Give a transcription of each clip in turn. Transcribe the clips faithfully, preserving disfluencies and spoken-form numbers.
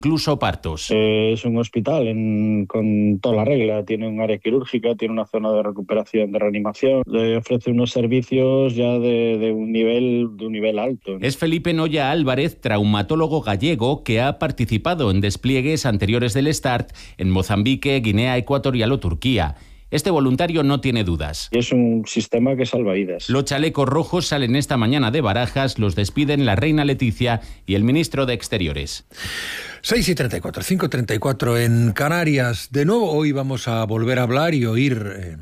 incluso partos. Eh, es un hospital en, con toda la regla, tiene un área quirúrgica, tiene una zona de recuperación, de reanimación, le ofrece unos servicios ya de, de, un, nivel, de un nivel alto. Es Felipe Noya Álvarez, traumatólogo gallego, que ha participado en despliegues anteriores del START en Mozambique, Guinea Ecuatorial o Turquía. Este voluntario no tiene dudas. Es un sistema que salva vidas. Los chalecos rojos salen esta mañana de Barajas, los despiden la reina Leticia y el ministro de Exteriores. seis y treinta y cuatro, cinco y treinta y cuatro en Canarias. De nuevo, hoy vamos a volver a hablar y oír, eh,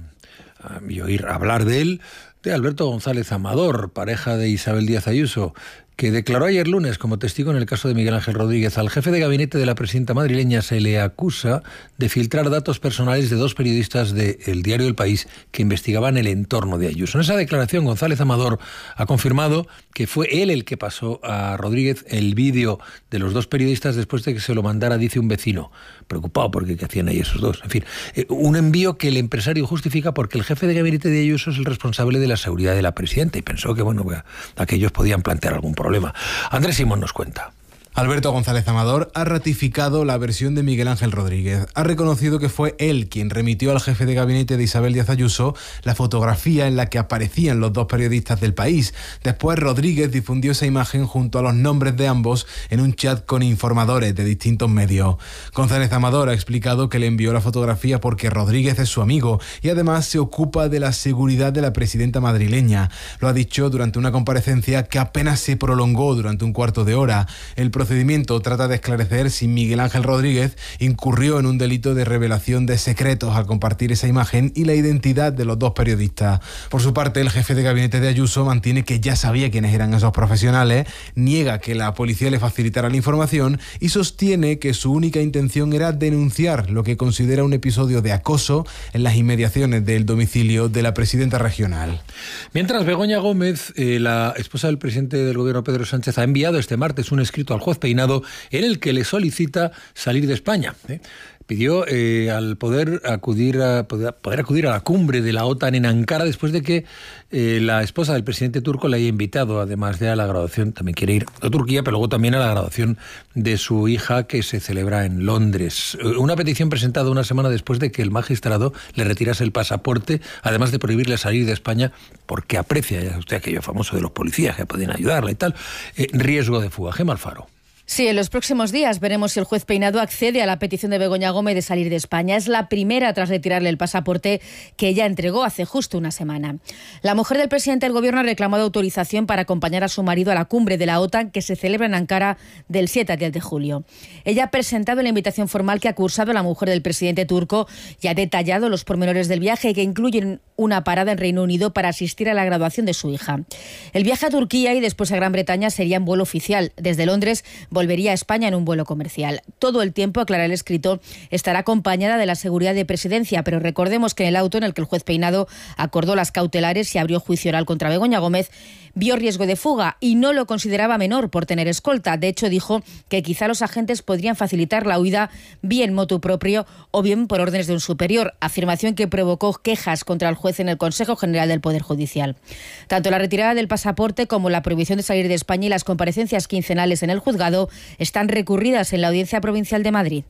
y oír hablar de él, de Alberto González Amador, pareja de Isabel Díaz Ayuso, que declaró ayer lunes como testigo en el caso de Miguel Ángel Rodríguez. Al jefe de gabinete de la presidenta madrileña se le acusa de filtrar datos personales de dos periodistas del diario El País que investigaban el entorno de Ayuso. En esa declaración, González Amador ha confirmado que fue él el que pasó a Rodríguez el vídeo de los dos periodistas después de que se lo mandara, dice un vecino, preocupado porque qué hacían ahí esos dos. En fin, eh, un envío que el empresario justifica porque el jefe de gabinete de Ayuso es el responsable de la seguridad de la presidenta y pensó que, bueno, aquellos podían plantear algún problema. Problema. Andrés Simón nos cuenta. Alberto González Amador ha ratificado la versión de Miguel Ángel Rodríguez. Ha reconocido que fue él quien remitió al jefe de gabinete de Isabel Díaz Ayuso la fotografía en la que aparecían los dos periodistas del País. Después Rodríguez difundió esa imagen junto a los nombres de ambos en un chat con informadores de distintos medios. González Amador ha explicado que le envió la fotografía porque Rodríguez es su amigo y además se ocupa de la seguridad de la presidenta madrileña. Lo ha dicho durante una comparecencia que apenas se prolongó durante un cuarto de hora. El El procedimiento trata de esclarecer si Miguel Ángel Rodríguez incurrió en un delito de revelación de secretos al compartir esa imagen y la identidad de los dos periodistas. Por su parte, el jefe de gabinete de Ayuso mantiene que ya sabía quiénes eran esos profesionales, niega que la policía le facilitara la información y sostiene que su única intención era denunciar lo que considera un episodio de acoso en las inmediaciones del domicilio de la presidenta regional. Mientras, Begoña Gómez, eh, la esposa del presidente del gobierno Pedro Sánchez, ha enviado este martes un escrito al juez Peinado en el que le solicita salir de España. ¿eh? Pidió eh, al poder acudir a poder, poder acudir a la cumbre de la OTAN en Ankara después de que eh, la esposa del presidente turco le haya invitado, además de a la graduación, también quiere ir a Turquía, pero luego también a la graduación de su hija que se celebra en Londres. Una petición presentada una semana después de que el magistrado le retirase el pasaporte, además de prohibirle salir de España porque aprecia, ya usted aquello famoso de los policías que pueden ayudarle y tal, eh, riesgo de fuga. Gemma Alfaro. Sí, en los próximos días veremos si el juez Peinado accede a la petición de Begoña Gómez de salir de España. Es la primera tras retirarle el pasaporte que ella entregó hace justo una semana. La mujer del presidente del gobierno ha reclamado autorización para acompañar a su marido a la cumbre de la OTAN que se celebra en Ankara del siete al diez de julio. Ella ha presentado la invitación formal que ha cursado la mujer del presidente turco y ha detallado los pormenores del viaje que incluyen una parada en Reino Unido para asistir a la graduación de su hija. El viaje a Turquía y después a Gran Bretaña sería en vuelo oficial. Desde Londres volvería a España en un vuelo comercial. Todo el tiempo, aclara el escrito, estará acompañada de la seguridad de presidencia, pero recordemos que en el auto en el que el juez Peinado acordó las cautelares y abrió juicio oral contra Begoña Gómez, vio riesgo de fuga y no lo consideraba menor por tener escolta. De hecho, dijo que quizá los agentes podrían facilitar la huida bien motu propio o bien por órdenes de un superior, afirmación que provocó quejas contra el juez en el Consejo General del Poder Judicial. Tanto la retirada del pasaporte como la prohibición de salir de España y las comparecencias quincenales en el juzgado están recurridas en la Audiencia Provincial de Madrid.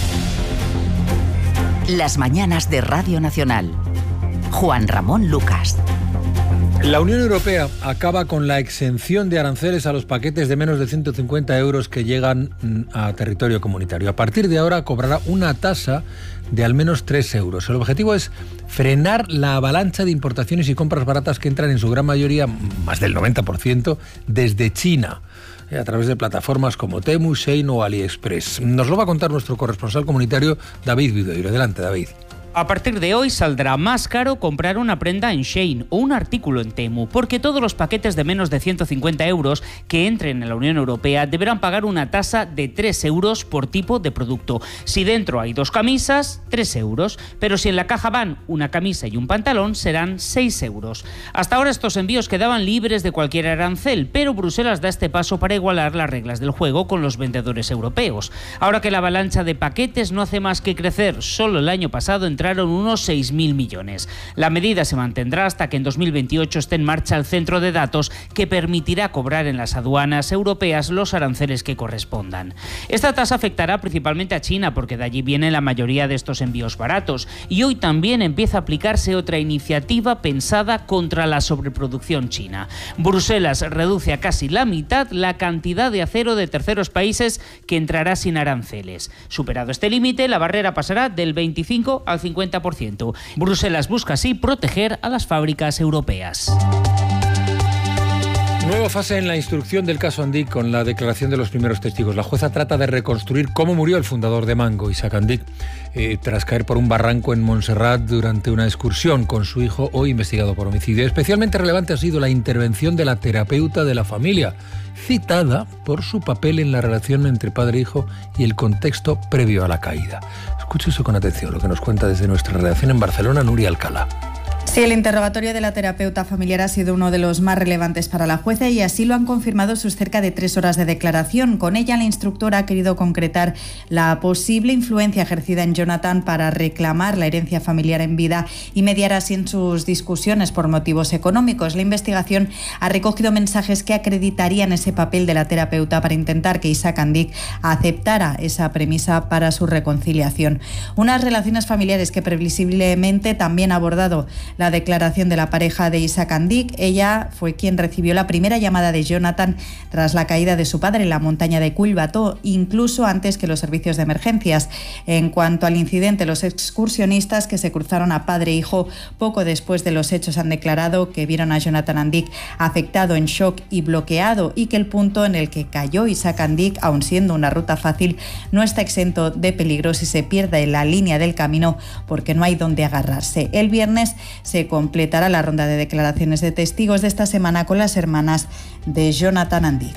Las mañanas de Radio Nacional. Juan Ramón Lucas. La Unión Europea acaba con la exención de aranceles a los paquetes de menos de ciento cincuenta euros que llegan a territorio comunitario. A partir de ahora cobrará una tasa de al menos tres euros. El objetivo es frenar la avalancha de importaciones y compras baratas que entran en su gran mayoría, más del noventa por ciento, desde China, a través de plataformas como Temu, Shein o AliExpress. Nos lo va a contar nuestro corresponsal comunitario, David Vidoiro. Adelante, David. A partir de hoy saldrá más caro comprar una prenda en Shein o un artículo en Temu, porque todos los paquetes de menos de ciento cincuenta euros que entren en la Unión Europea deberán pagar una tasa de tres euros por tipo de producto. Si dentro hay dos camisas, tres euros, pero si en la caja van una camisa y un pantalón, serán seis euros. Hasta ahora estos envíos quedaban libres de cualquier arancel, pero Bruselas da este paso para igualar las reglas del juego con los vendedores europeos. Ahora que la avalancha de paquetes no hace más que crecer, solo el año pasado entre entraron unos seis mil millones. La medida se mantendrá hasta que en dos mil veintiocho esté en marcha el centro de datos que permitirá cobrar en las aduanas europeas los aranceles que correspondan. Esta tasa afectará principalmente a China porque de allí viene la mayoría de estos envíos baratos, y hoy también empieza a aplicarse otra iniciativa pensada contra la sobreproducción china. Bruselas reduce a casi la mitad la cantidad de acero de terceros países que entrará sin aranceles. Superado este límite, la barrera pasará del veinticinco al cincuenta por ciento. Bruselas busca así proteger a las fábricas europeas. Nueva fase en la instrucción del caso Andic con la declaración de los primeros testigos. La jueza trata de reconstruir cómo murió el fundador de Mango, Isaac Andic, eh, tras caer por un barranco en Montserrat durante una excursión con su hijo, hoy investigado por homicidio. Especialmente relevante ha sido la intervención de la terapeuta de la familia, citada por su papel en la relación entre padre e hijo y el contexto previo a la caída. Escuche eso con atención, lo que nos cuenta desde nuestra redacción en Barcelona, Nuria Alcalá. Sí, el interrogatorio de la terapeuta familiar ha sido uno de los más relevantes para la jueza y así lo han confirmado sus cerca de tres horas de declaración. Con ella, la instructora ha querido concretar la posible influencia ejercida en Jonathan para reclamar la herencia familiar en vida y mediar así en sus discusiones por motivos económicos. La investigación ha recogido mensajes que acreditarían ese papel de la terapeuta para intentar que Isaac Andic aceptara esa premisa para su reconciliación. Unas relaciones familiares que previsiblemente también ha abordado la declaración de la pareja de Isaac Andic. Ella fue quien recibió la primera llamada de Jonathan tras la caída de su padre en la montaña de Culbató, incluso antes que los servicios de emergencias. En cuanto al incidente, los excursionistas que se cruzaron a padre e hijo poco después de los hechos han declarado que vieron a Jonathan Andic afectado, en shock y bloqueado, y que el punto en el que cayó Isaac Andic, aun siendo una ruta fácil, no está exento de peligro si se pierde en la línea del camino porque no hay donde agarrarse. El viernes se completará la ronda de declaraciones de testigos de esta semana con las hermanas de Jonathan Andic.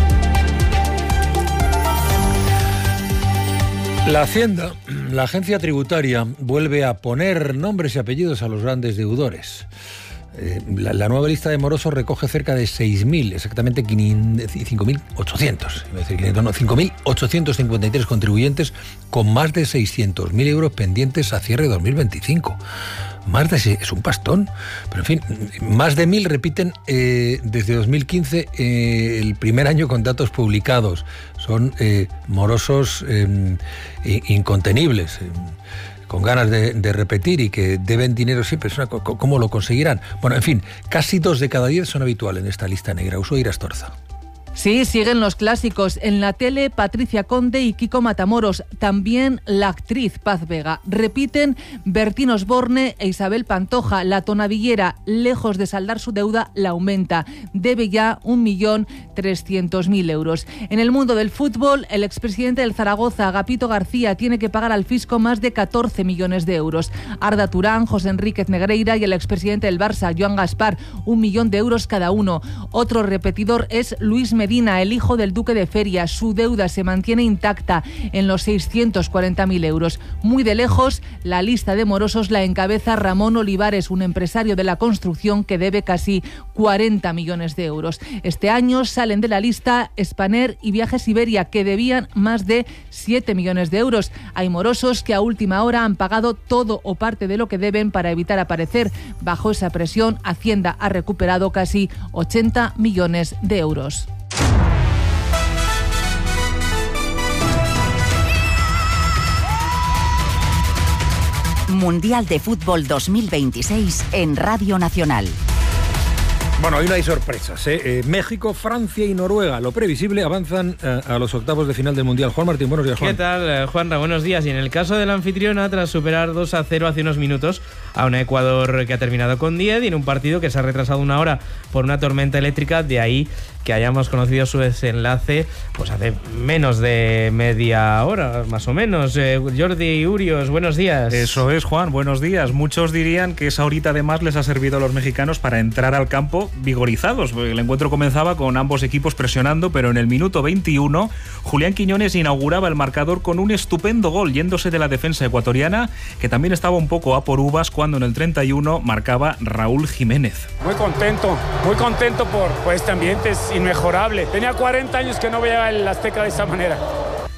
La Hacienda, la agencia tributaria, vuelve a poner nombres y apellidos a los grandes deudores. Eh, la, la nueva lista de morosos recoge cerca de seis mil, exactamente cinco mil ochocientos, no, cinco mil ochocientos cincuenta y tres contribuyentes con más de seiscientos mil euros pendientes a cierre de dos mil veinticinco. Más de es un pastón, pero en fin, más de mil repiten eh, desde dos mil quince, eh, el primer año con datos publicados. Son eh, morosos eh, incontenibles, eh, con ganas de, de repetir y que deben dinero siempre. Es una, ¿cómo lo conseguirán? Bueno, en fin, casi dos de cada diez son habituales en esta lista negra. Ushuaia Astorza. Sí, siguen los clásicos. En la tele, Patricia Conde y Kiko Matamoros. También la actriz Paz Vega. Repiten Bertín Osborne e Isabel Pantoja. La tonavillera, lejos de saldar su deuda, la aumenta. Debe ya un millón trescientos mil euros. En el mundo del fútbol, el expresidente del Zaragoza, Agapito García, tiene que pagar al fisco más de catorce millones de euros. Arda Turán, José Enríquez Negreira y el expresidente del Barça, Joan Gaspar, un millón de euros cada uno. Otro repetidor es Luis Medina. Medina, el hijo del duque de Feria. Su deuda se mantiene intacta en los seiscientos cuarenta mil euros. Muy de lejos, la lista de morosos la encabeza Ramón Olivares, un empresario de la construcción que debe casi cuarenta millones de euros. Este año salen de la lista Spanair y Viajes Iberia, que debían más de siete millones de euros. Hay morosos que a última hora han pagado todo o parte de lo que deben para evitar aparecer. Bajo esa presión, Hacienda ha recuperado casi ochenta millones de euros. Mundial de Fútbol dos mil veintiséis en Radio Nacional. Bueno, hoy no hay sorpresas, ¿eh? Eh, México, Francia y Noruega, lo previsible, avanzan eh, a los octavos de final del Mundial. Juan Martín, buenos días, Juan. ¿Qué tal, Juanra? Buenos días. Y en el caso de la anfitriona, tras superar dos a cero hace unos minutos a un Ecuador que ha terminado con diez y en un partido que se ha retrasado una hora por una tormenta eléctrica, de ahí que hayamos conocido su desenlace pues hace menos de media hora, más o menos. Eh, Jordi Urios, buenos días. Eso es, Juan, buenos días. Muchos dirían que esa horita además les ha servido a los mexicanos para entrar al campo vigorizados. El encuentro comenzaba con ambos equipos presionando, pero en el minuto veintiuno Julián Quiñones inauguraba el marcador con un estupendo gol, yéndose de la defensa ecuatoriana, que también estaba un poco a por uvas cuando en el treinta y uno marcaba Raúl Jiménez. Muy contento, muy contento por, por este ambiente, es inmejorable. Tenía cuarenta años que no veía el Azteca de esa manera.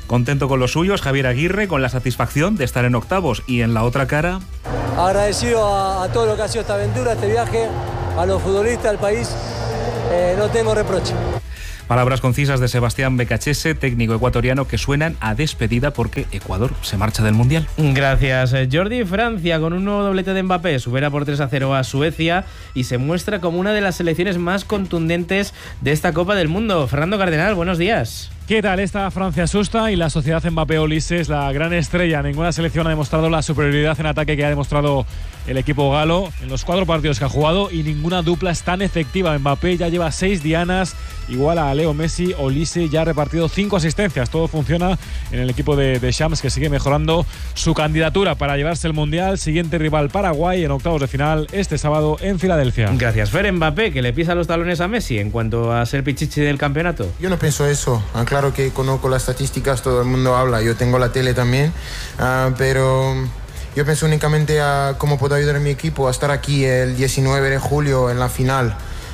Contento con los suyos, Javier Aguirre, con la satisfacción de estar en octavos, y en la otra cara... Agradecido a, a todo lo que ha sido esta aventura, este viaje, a los futbolistas, al país, eh, no tengo reproche. Palabras concisas de Sebastián Becachese, técnico ecuatoriano, que suenan a despedida porque Ecuador se marcha del Mundial. Gracias, Jordi. Francia, con un nuevo doblete de Mbappé, supera por tres a cero a Suecia y se muestra como una de las selecciones más contundentes de esta Copa del Mundo. Fernando Cardenal, buenos días. ¿Qué tal? Esta Francia asusta y la sociedad Mbappé-Olise es la gran estrella. Ninguna selección ha demostrado la superioridad en ataque que ha demostrado el equipo galo en los cuatro partidos que ha jugado, y ninguna dupla es tan efectiva. Mbappé ya lleva seis dianas, igual a Leo Messi. Olise ya ha repartido cinco asistencias. Todo funciona en el equipo de, de Shams, que sigue mejorando su candidatura para llevarse el Mundial. Siguiente rival, Paraguay, en octavos de final este sábado en Filadelfia. Gracias, Fer. Mbappé, que le pisa los talones a Messi en cuanto a ser pichichi del campeonato. Yo no pienso eso. Claro que conozco las estadísticas, todo el mundo habla, yo tengo la tele también, uh, pero yo pienso únicamente a cómo puedo ayudar a mi equipo a estar aquí el diecinueve de julio en la final.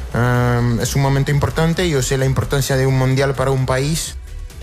Uh, es un momento importante, yo sé la importancia de un mundial para un país.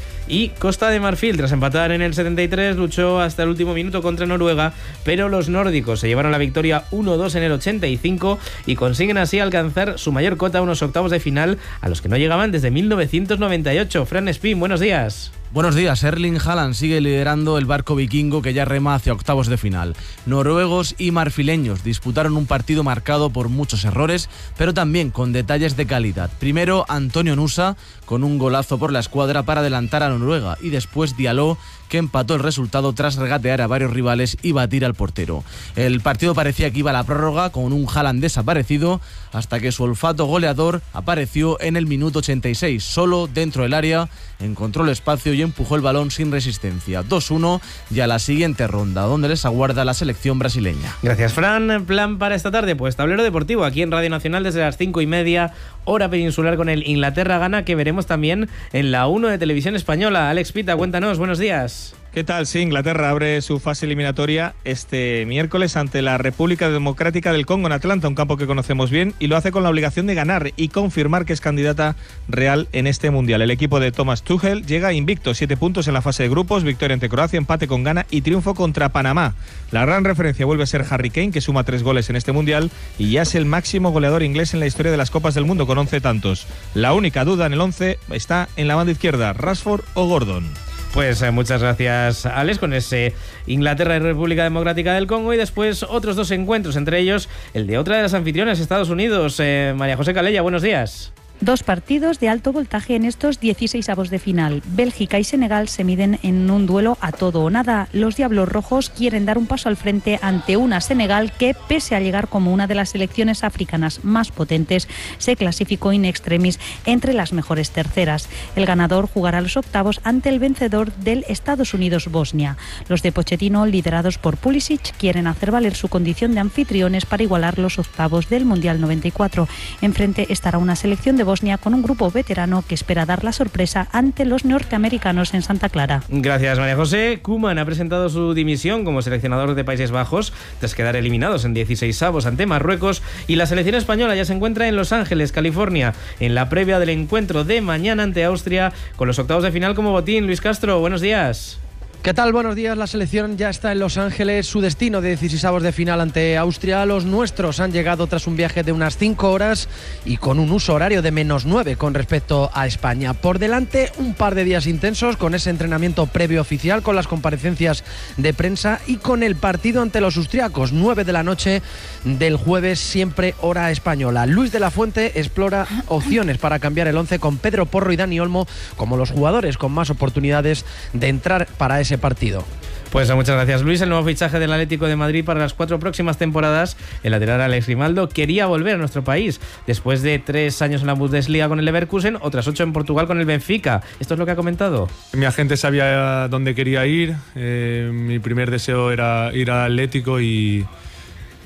Y Costa de Marfil, tras empatar en el setenta y tres, luchó hasta el último minuto contra Noruega, pero los nórdicos se llevaron la victoria uno dos en el ochenta y cinco y consiguen así alcanzar su mayor cota a unos octavos de final a los que no llegaban desde mil novecientos noventa y ocho. Fran Spin, buenos días. Buenos días. Erling Haaland sigue liderando el barco vikingo que ya rema hacia octavos de final. Noruegos y marfileños disputaron un partido marcado por muchos errores, pero también con detalles de calidad. Primero, Antonio Nusa con un golazo por la escuadra para adelantar a Noruega, y después Diallo, que empató el resultado tras regatear a varios rivales y batir al portero. El partido parecía que iba a la prórroga con un Haaland desaparecido, hasta que su olfato goleador apareció en el minuto ochenta y seis. Solo dentro del área encontró el espacio y empujó el balón sin resistencia. dos uno y a la siguiente ronda, donde les aguarda la selección brasileña. Gracias, Fran. Plan para esta tarde, pues tablero deportivo aquí en Radio Nacional desde las cinco y media, hora peninsular, con el Inglaterra-Ghana, que veremos también en la uno de Televisión Española. Alex Pita, cuéntanos, buenos días. ¿Qué tal? Sí, Inglaterra abre su fase eliminatoria este miércoles ante la República Democrática del Congo en Atlanta, un campo que conocemos bien, y lo hace con la obligación de ganar y confirmar que es candidata real en este Mundial. El equipo de Thomas Tuchel llega invicto, siete puntos en la fase de grupos, victoria ante Croacia, empate con Ghana y triunfo contra Panamá. La gran referencia vuelve a ser Harry Kane, que suma tres goles en este Mundial y ya es el máximo goleador inglés en la historia de las Copas del Mundo, con once tantos. La única duda en el once está en la banda izquierda, Rashford o Gordon. Pues eh, muchas gracias, Alex, con ese Inglaterra y República Democrática del Congo, y después otros dos encuentros, entre ellos el de otra de las anfitrionas, Estados Unidos. Eh, María José Calella, buenos días. Dos partidos de alto voltaje en estos dieciseisavos de final. Bélgica y Senegal se miden en un duelo a todo o nada. Los Diablos Rojos quieren dar un paso al frente ante una Senegal que, pese a llegar como una de las selecciones africanas más potentes, se clasificó in extremis entre las mejores terceras. El ganador jugará los octavos ante el vencedor del Estados Unidos-Bosnia. Los de Pochettino, liderados por Pulisic, quieren hacer valer su condición de anfitriones para igualar los octavos del Mundial noventa y cuatro. Enfrente estará una selección de Bosnia con un grupo veterano que espera dar la sorpresa ante los norteamericanos en Santa Clara. Gracias, María José. Koeman ha presentado su dimisión como seleccionador de Países Bajos tras quedar eliminados en dieciseisavos ante Marruecos, y la selección española ya se encuentra en Los Ángeles, California, en la previa del encuentro de mañana ante Austria, con los octavos de final como botín. Luis Castro, buenos días. ¿Qué tal? Buenos días. La selección ya está en Los Ángeles. Su destino de dieciseisavos de final ante Austria. Los nuestros han llegado tras un viaje de unas cinco horas y con un uso horario de menos nueve con respecto a España. Por delante, un par de días intensos con ese entrenamiento previo oficial, con las comparecencias de prensa y con el partido ante los austriacos. nueve de la noche del jueves, siempre hora española. Luis de la Fuente explora opciones para cambiar el once con Pedro Porro y Dani Olmo como los jugadores con más oportunidades de entrar para ese partido. Pues muchas gracias, Luis. El nuevo fichaje del Atlético de Madrid para las cuatro próximas temporadas, el lateral Alex Grimaldo, quería volver a nuestro país después de tres años en la Bundesliga con el Leverkusen, otras ocho en Portugal con el Benfica. Esto es lo que ha comentado. Mi agente sabía dónde quería ir. Eh, mi primer deseo era ir al Atlético y,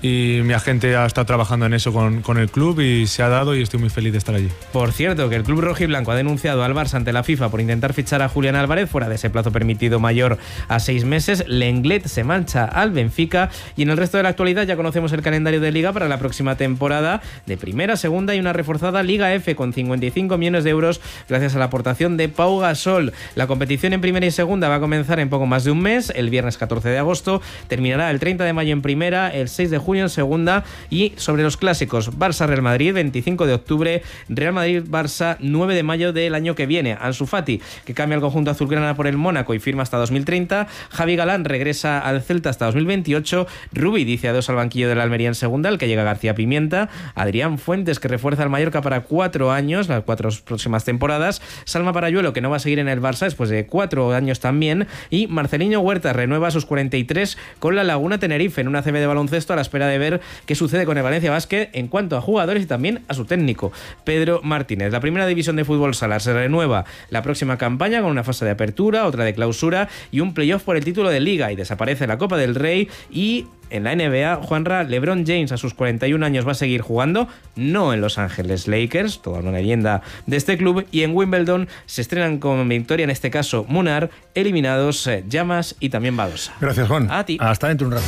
y mi agente ha estado trabajando en eso con, con el club y se ha dado y estoy muy feliz de estar allí. Por cierto, que el club rojiblanco ha denunciado al Barça ante la FIFA por intentar fichar a Julián Álvarez fuera de ese plazo permitido mayor a seis meses. Lenglet se marcha al Benfica y en el resto de la actualidad ya conocemos el calendario de Liga para la próxima temporada de primera, segunda y una reforzada Liga F con cincuenta y cinco millones de euros gracias a la aportación de Pau Gasol. La competición en primera y segunda va a comenzar en poco más de un mes, el viernes catorce de agosto, terminará el treinta de mayo en primera, el seis de junio en segunda y sobre los clásicos Barça-Real Madrid, veinticinco de octubre, Real Madrid-Barça, nueve de mayo del año que viene. Ansu Fati, que cambia el conjunto azulgrana por el Mónaco y firma hasta dos mil treinta, Javi Galán regresa al Celta hasta dos mil veintiocho, Rubi dice adiós al banquillo de la Almería en segunda, al que llega García Pimienta, Adrián Fuentes, que refuerza al Mallorca para cuatro años, las cuatro próximas temporadas, Salma Parayuelo, que no va a seguir en el Barça después de cuatro años también, y Marceliño Huerta renueva a sus cuarenta y tres con la Laguna Tenerife en una A C B de baloncesto a la espera de ver qué sucede con el Valencia Basket en cuanto a jugadores y también a su técnico, Pedro Martínez. La primera división de fútbol sala se renueva la próxima campaña con una fase de apertura, otra de clausura y un playoff por el título de Liga, y desaparece la Copa del Rey. Y en la N B A, Juanra, LeBron James a sus cuarenta y un años va a seguir jugando, no en Los Ángeles Lakers, toda una leyenda de este club, y en Wimbledon se estrenan con victoria, en este caso Munar, eliminados eh, Llamas y también Badosa. Gracias, Juan. A ti. Hasta dentro de un rato.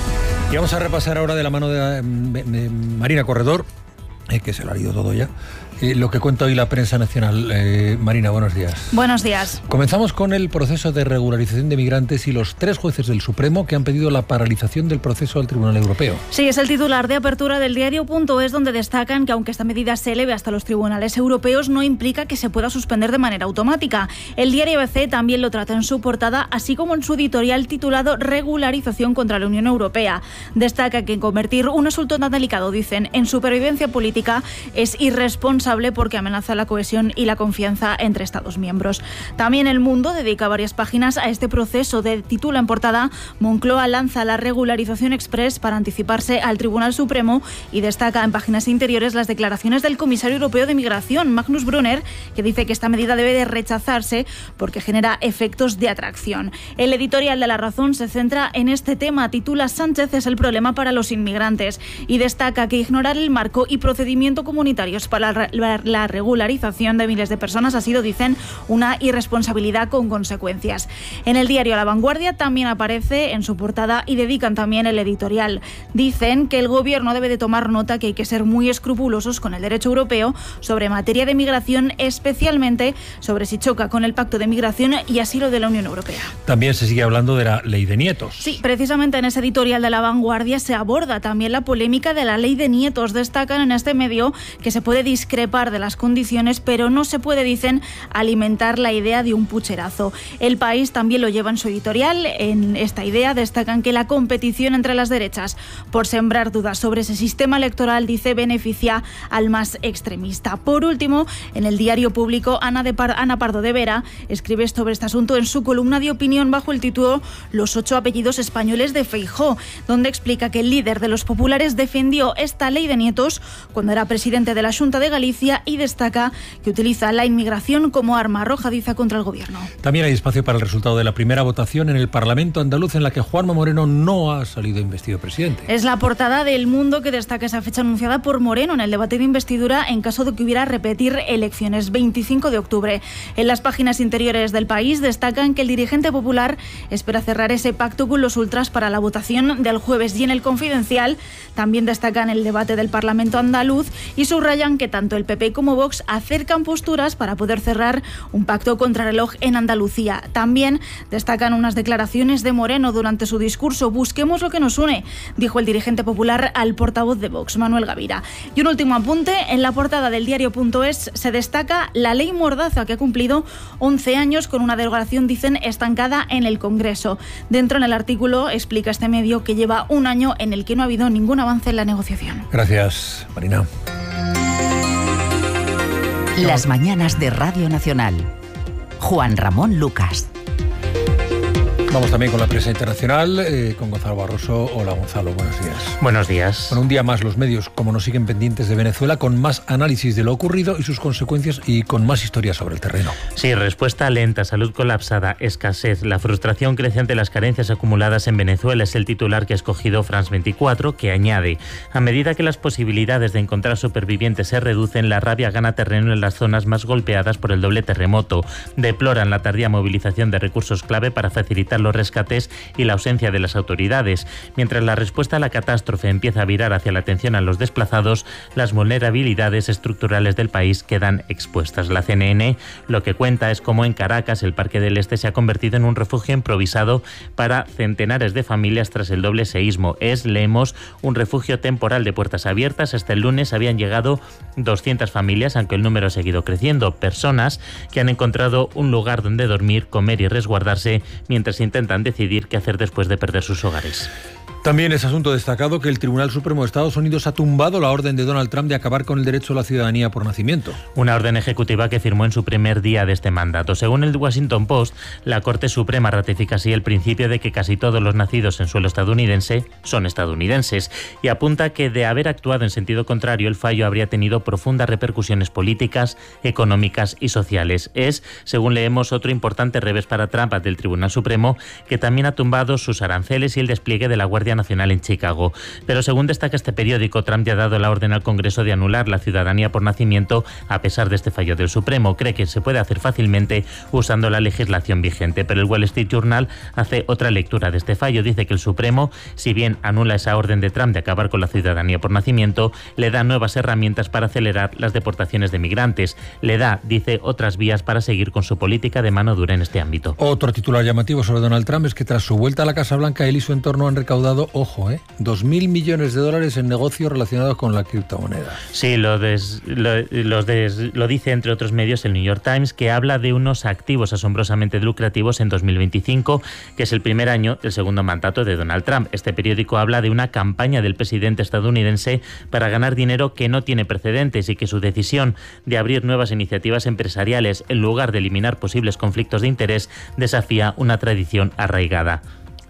Y vamos a repasar ahora de la mano de, de, de Marina Corredor, eh, que se lo ha leído todo ya, eh, lo que cuenta hoy la prensa nacional. Eh, Marina, buenos días. Buenos días. Comenzamos con el proceso de regularización de migrantes y los tres jueces del Supremo que han pedido la paralización del proceso al Tribunal Europeo. Sí, es el titular de apertura del diario.es, donde destacan que aunque esta medida se eleve hasta los tribunales europeos, no implica que se pueda suspender de manera automática. El diario A B C también lo trata en su portada, así como en su editorial titulado Regularización contra la Unión Europea. Destaca que convertir un asunto tan delicado, dicen, en supervivencia política es irresponsable porque amenaza la cohesión y la confianza entre Estados miembros. También El Mundo dedica varias páginas a este proceso. De titula en portada: Moncloa lanza la regularización express para anticiparse al Tribunal Supremo, y destaca en páginas interiores las declaraciones del comisario europeo de migración, Magnus Brunner, que dice que esta medida debe de rechazarse porque genera efectos de atracción. El editorial de La Razón se centra en este tema, titula Sánchez es el problema para los inmigrantes, y destaca que ignorar el marco y procedimiento comunitarios para la regularización de miles de personas ha sido, dicen, una irresponsabilidad con consecuencias. En el diario La Vanguardia también aparece en su portada y dedican también el editorial. Dicen que el gobierno debe de tomar nota que hay que ser muy escrupulosos con el derecho europeo sobre materia de migración, especialmente sobre si choca con el Pacto de Migración y Asilo de la Unión Europea. También se sigue hablando de la ley de nietos. Sí, precisamente en ese editorial de La Vanguardia se aborda también la polémica de la ley de nietos. Destacan en este medio que se puede discrepar de las condiciones, pero no se puede, dicen, alimentar la idea de un pucherazo. El País también lo lleva en su editorial. En esta idea destacan que la competición entre las derechas por sembrar dudas sobre ese sistema electoral, dice, beneficia al más extremista. Por último, en el diario Público, Ana, de Par- Ana Pardo de Vera escribe sobre este asunto en su columna de opinión bajo el título Los ocho apellidos españoles de Feijóo, donde explica que el líder de los populares defendió esta ley de nietos cuando era presidente de la Xunta de Galicia, y destaca que utiliza la inmigración como arma arrojadiza contra el gobierno. También hay espacio para el resultado de la primera votación en el Parlamento andaluz, en la que Juanma Moreno no ha salido investido presidente. Es la portada del Mundo que destaca esa fecha anunciada por Moreno en el debate de investidura en caso de que hubiera repetir elecciones, veinticinco de octubre. En las páginas interiores del País destacan que el dirigente popular espera cerrar ese pacto con los ultras para la votación del jueves, y en el Confidencial también destacan el debate del Parlamento andaluz y subrayan que tanto el P P como Vox acercan posturas para poder cerrar un pacto contrarreloj en Andalucía. También destacan unas declaraciones de Moreno durante su discurso. Busquemos lo que nos une, dijo el dirigente popular al portavoz de Vox, Manuel Gavira. Y un último apunte, en la portada del diario.es se destaca la ley Mordaza, que ha cumplido once años con una derogación, dicen, estancada en el Congreso. Dentro, en el artículo, explica este medio que lleva un año en el que no ha habido ningún avance en la negociación. Gracias, Marina. Las mañanas de Radio Nacional. Juan Ramón Lucas. Vamos también con la prensa internacional, eh, con Gonzalo Barroso. Hola Gonzalo, buenos días. Buenos días. Bueno, un día más los medios, como nos siguen pendientes de Venezuela, con más análisis de lo ocurrido y sus consecuencias y con más historias sobre el terreno. Sí, respuesta lenta, salud colapsada, escasez, la frustración crece ante las carencias acumuladas en Venezuela es el titular que ha escogido France veinticuatro, que añade: a medida que las posibilidades de encontrar supervivientes se reducen, la rabia gana terreno en las zonas más golpeadas por el doble terremoto. Deploran la tardía movilización de recursos clave para facilitar los rescates y la ausencia de las autoridades. Mientras la respuesta a la catástrofe empieza a virar hacia la atención a los desplazados, las vulnerabilidades estructurales del país quedan expuestas. La C N N lo que cuenta es cómo en Caracas el Parque del Este se ha convertido en un refugio improvisado para centenares de familias tras el doble seísmo. Es, leemos, un refugio temporal de puertas abiertas. Hasta el lunes habían llegado doscientas familias, aunque el número ha seguido creciendo. Personas que han encontrado un lugar donde dormir, comer y resguardarse mientras intentan decidir qué hacer después de perder sus hogares. También es asunto destacado que el Tribunal Supremo de Estados Unidos ha tumbado la orden de Donald Trump de acabar con el derecho a la ciudadanía por nacimiento. Una orden ejecutiva que firmó en su primer día de este mandato. Según el Washington Post, la Corte Suprema ratifica así el principio de que casi todos los nacidos en suelo estadounidense son estadounidenses y apunta que de haber actuado en sentido contrario, el fallo habría tenido profundas repercusiones políticas, económicas y sociales. Es, según leemos, otro importante revés para Trump ante el Tribunal Supremo, que también ha tumbado sus aranceles y el despliegue de la Guardia Nacional en Chicago. Pero según destaca este periódico, Trump ya ha dado la orden al Congreso de anular la ciudadanía por nacimiento a pesar de este fallo del Supremo. Cree que se puede hacer fácilmente usando la legislación vigente, pero el Wall Street Journal hace otra lectura de este fallo. Dice que el Supremo, si bien anula esa orden de Trump de acabar con la ciudadanía por nacimiento, le da nuevas herramientas para acelerar las deportaciones de migrantes. Le da, dice, otras vías para seguir con su política de mano dura en este ámbito. Otro titular llamativo sobre Donald Trump es que tras su vuelta a la Casa Blanca, él y su entorno han recaudado, ojo, eh, dos mil millones de dólares en negocios relacionados con la criptomoneda. Sí, lo, des, lo, los des, lo dice entre otros medios el New York Times, que habla de unos activos asombrosamente lucrativos en dos mil veinticinco, que es el primer año del segundo mandato de Donald Trump. Este periódico habla de una campaña del presidente estadounidense para ganar dinero que no tiene precedentes y que su decisión de abrir nuevas iniciativas empresariales en lugar de eliminar posibles conflictos de interés desafía una tradición arraigada.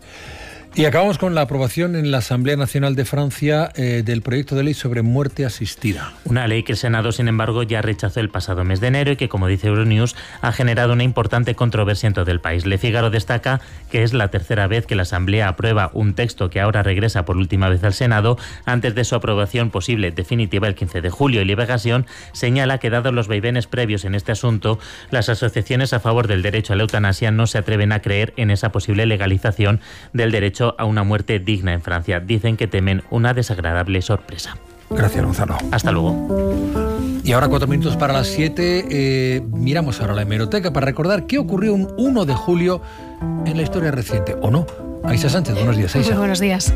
Y acabamos con la aprobación en la Asamblea Nacional de Francia eh, del proyecto de ley sobre muerte asistida. Una ley que el Senado, sin embargo, ya rechazó el pasado mes de enero y que, como dice Euronews, ha generado una importante controversia en todo el país. Le Figaro destaca que es la tercera vez que la Asamblea aprueba un texto que ahora regresa por última vez al Senado antes de su aprobación posible definitiva el quince de julio. Y Liberación señala que, dados los vaivenes previos en este asunto, las asociaciones a favor del derecho a la eutanasia no se atreven a creer en esa posible legalización del derecho a una muerte digna en Francia. Dicen que temen una desagradable sorpresa. Gracias, Gonzalo. Hasta luego. Y ahora cuatro minutos para las siete. Eh, miramos ahora la hemeroteca para recordar qué ocurrió un uno de julio en la historia reciente, ¿o no? Aisha Sánchez, buenos días, Aisha. Muy buenos días.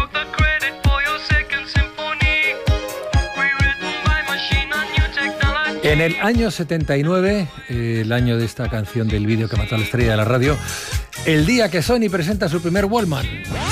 En el año setenta y nueve, eh, el año de esta canción del vídeo que mató a la estrella de la radio, el día que Sony presenta su primer Walkman.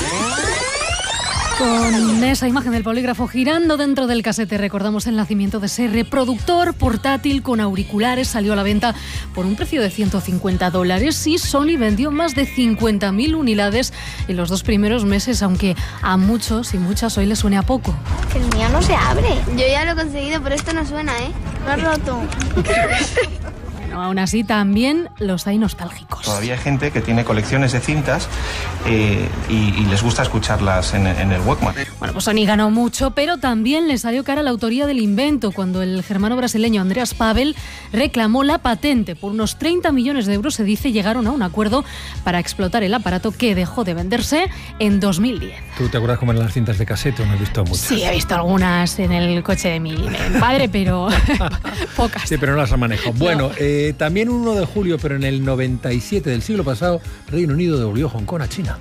Con esa imagen del polígrafo girando dentro del casete, recordamos el nacimiento de ese reproductor portátil con auriculares. Salió a la venta por un precio de ciento cincuenta dólares y Sony vendió más de cincuenta mil unidades en los dos primeros meses, aunque a muchos y muchas hoy les suene a poco. Que el mío no se abre. Yo ya lo he conseguido, pero esto no suena, ¿eh? Lo has roto. Bueno, aún así también los hay nostálgicos. Todavía hay gente que tiene colecciones de cintas eh, y, y les gusta escucharlas en, en el Walkman. Bueno, pues Sony ganó mucho, pero también le salió cara la autoría del invento cuando el germano brasileño Andreas Pavel reclamó la patente. Por unos treinta millones de euros, se dice, llegaron a un acuerdo para explotar el aparato, que dejó de venderse en dos mil diez. ¿Tú te acuerdas cómo eran las cintas de casete o no has visto muchas? Sí, he visto algunas en el coche de mi, de mi padre, pero pocas. Sí, pero no las ha manejado. No. Bueno, eh, también un uno de julio, pero en el noventa y siete del siglo pasado, Reino Unido devolvió Hong Kong a China.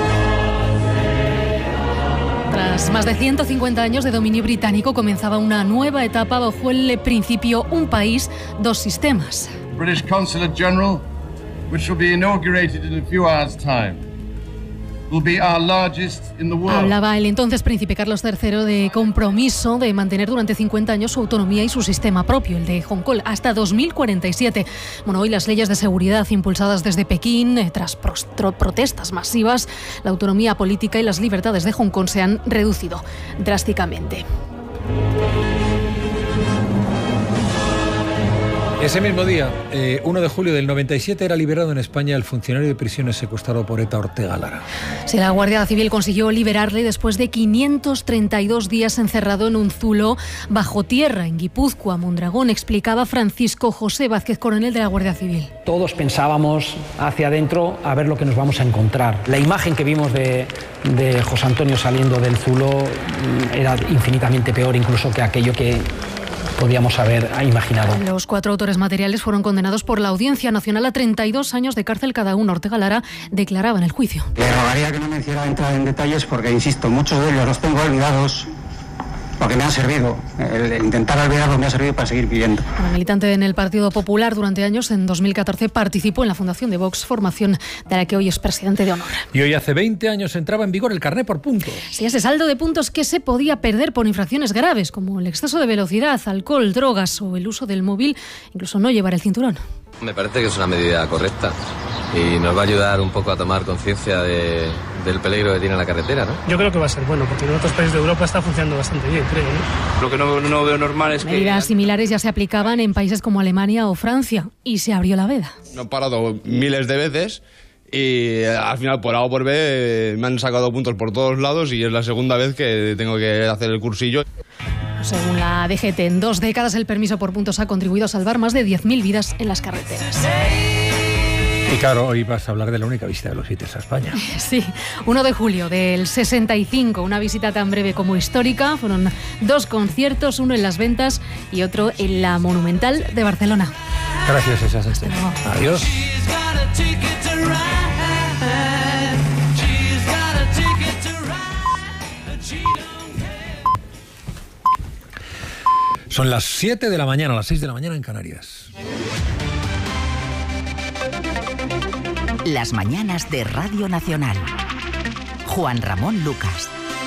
Tras más de ciento cincuenta años de dominio británico, comenzaba una nueva etapa bajo el principio un país, dos sistemas. British Consulate General, which will be inaugurated in a few hours' time. Hablaba el entonces príncipe Carlos tercero de compromiso de mantener durante cincuenta años su autonomía y su sistema propio, el de Hong Kong, hasta dos mil cuarenta y siete. Bueno, hoy las leyes de seguridad impulsadas desde Pekín, eh, tras prostro- protestas masivas, la autonomía política y las libertades de Hong Kong se han reducido drásticamente. Ese mismo día, eh, uno de julio del noventa y siete, era liberado en España el funcionario de prisiones secuestrado por ETA Ortega Lara. Sí, la Guardia Civil consiguió liberarle después de quinientos treinta y dos días encerrado en un zulo bajo tierra en Guipúzcoa, Mondragón, explicaba Francisco José Vázquez, coronel de la Guardia Civil. Todos pensábamos hacia adentro a ver lo que nos vamos a encontrar. La imagen que vimos de, de José Antonio saliendo del zulo era infinitamente peor incluso que aquello que podíamos haber imaginado. Los cuatro autores materiales fueron condenados por la Audiencia Nacional a treinta y dos años de cárcel cada uno. Ortega Lara declaraba en el juicio. Le rogaría que no me hiciera entrar en detalles porque, insisto, muchos de ellos los tengo olvidados porque me han servido. El intentar olvidarlos me ha servido para seguir viviendo. El militante en el Partido Popular durante años, en dos mil catorce participó en la fundación de Vox, formación de la que hoy es presidente de honor. Y hoy hace veinte años entraba en vigor el carné por puntos. Sí, ese saldo de puntos que se podía perder por infracciones graves, como el exceso de velocidad, alcohol, drogas o el uso del móvil, incluso no llevar el cinturón. Me parece que es una medida correcta y nos va a ayudar un poco a tomar conciencia de, del peligro que tiene la carretera, ¿no? Yo creo que va a ser bueno, porque en otros países de Europa está funcionando bastante bien, creo, ¿no? Lo que no, no veo normal es que... Medidas similares ya se aplicaban en países como Alemania o Francia y se abrió la veda. No he parado miles de veces y al final, por A o por B, me han sacado puntos por todos lados y es la segunda vez que tengo que hacer el cursillo. Según la D G T, en dos décadas el permiso por puntos ha contribuido a salvar más de diez mil vidas en las carreteras. Y claro, hoy vas a hablar de la única visita de los Beatles a España. Sí, uno de julio del sesenta y cinco, una visita tan breve como histórica. Fueron dos conciertos, uno en Las Ventas y otro en la Monumental de Barcelona. Gracias, Esa Seste. Adiós. Son las siete de la mañana, las seis de la mañana en Canarias. Las mañanas de Radio Nacional. Juan Ramón Lucas.